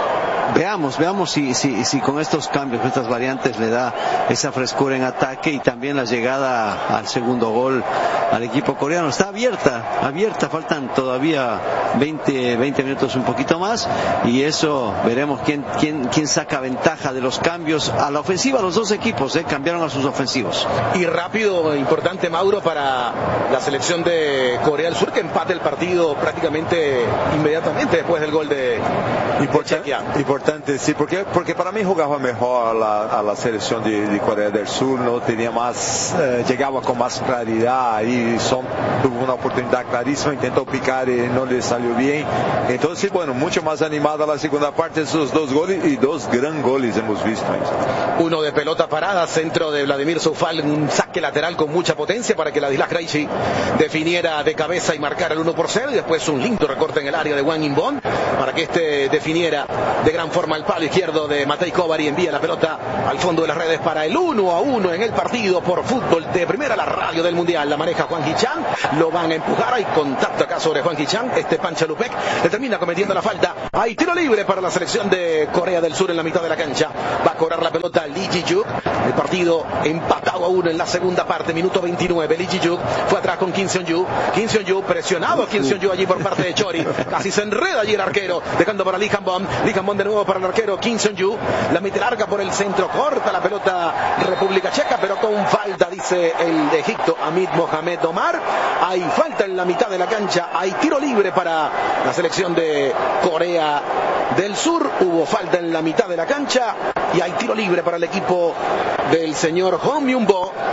veamos si con estos cambios, con estas variantes le da esa frescura en ataque y también la llegada al segundo gol al equipo coreano. Está abierta, faltan todavía 20 minutos, un poquito más, y eso veremos quién saca ventaja de los cambios a la ofensiva. Los dos equipos cambiaron a sus ofensivos. Y rápido, importante, Mauro, para la selección de Corea del Sur, que empate el partido prácticamente inmediatamente después del gol de Chequia. Importante, sí, porque para mí jugaba mejor a la selección de Corea del Sur, no tenía más, llegaba con más claridad, y tuvo una oportunidad clarísima, intentó picar y no le salió bien. Entonces, bueno, mucho más animada la segunda parte, esos dos goles, y dos gran goles hemos visto. Uno de pelota parada, centro de Vladimir Soufal, un saque lateral con mucha potencia para que Ladislas Krejci definiera de cabeza y marcara el 1-0, y después un lindo recorte en el área de Wang Inbon para que este definiera de gran forma el palo izquierdo de Matej Kovar, y envía la pelota al fondo de las redes para el 1-1 en el partido por Fútbol de Primera, la radio del Mundial. La maneja Juan Hichan, lo van a empujar, hay contacto acá sobre Juan Hichan, Panchalupek le termina cometiendo la falta. Hay tiro libre para la selección de Corea del Sur en la mitad de la cancha. Va a cobrar la pelota Lee Ji-Juk. El partido empatado a 1 en la segunda parte, minuto 29. Lee Ji-Juk fue atrás con Kim Seon-Yu. Kim Seon-Yu presionado, Kim Seon-Yu allí por parte de Chori. Casi se enreda allí el arquero, dejando para Lee Han-Bon. Lee Han-Bon de nuevo para el arquero Kim Seon-Yu. La mete larga por el centro, corta la pelota República Checa, pero con falta, dice el de Egipto, Hamid Mohamed Omar. Hay falta en la mitad de la cancha, hay tiro libre para la selección de Corea del Sur. Hubo falta en la mitad de la cancha y hay tiro libre para el equipo del señor Hong Myung-bo.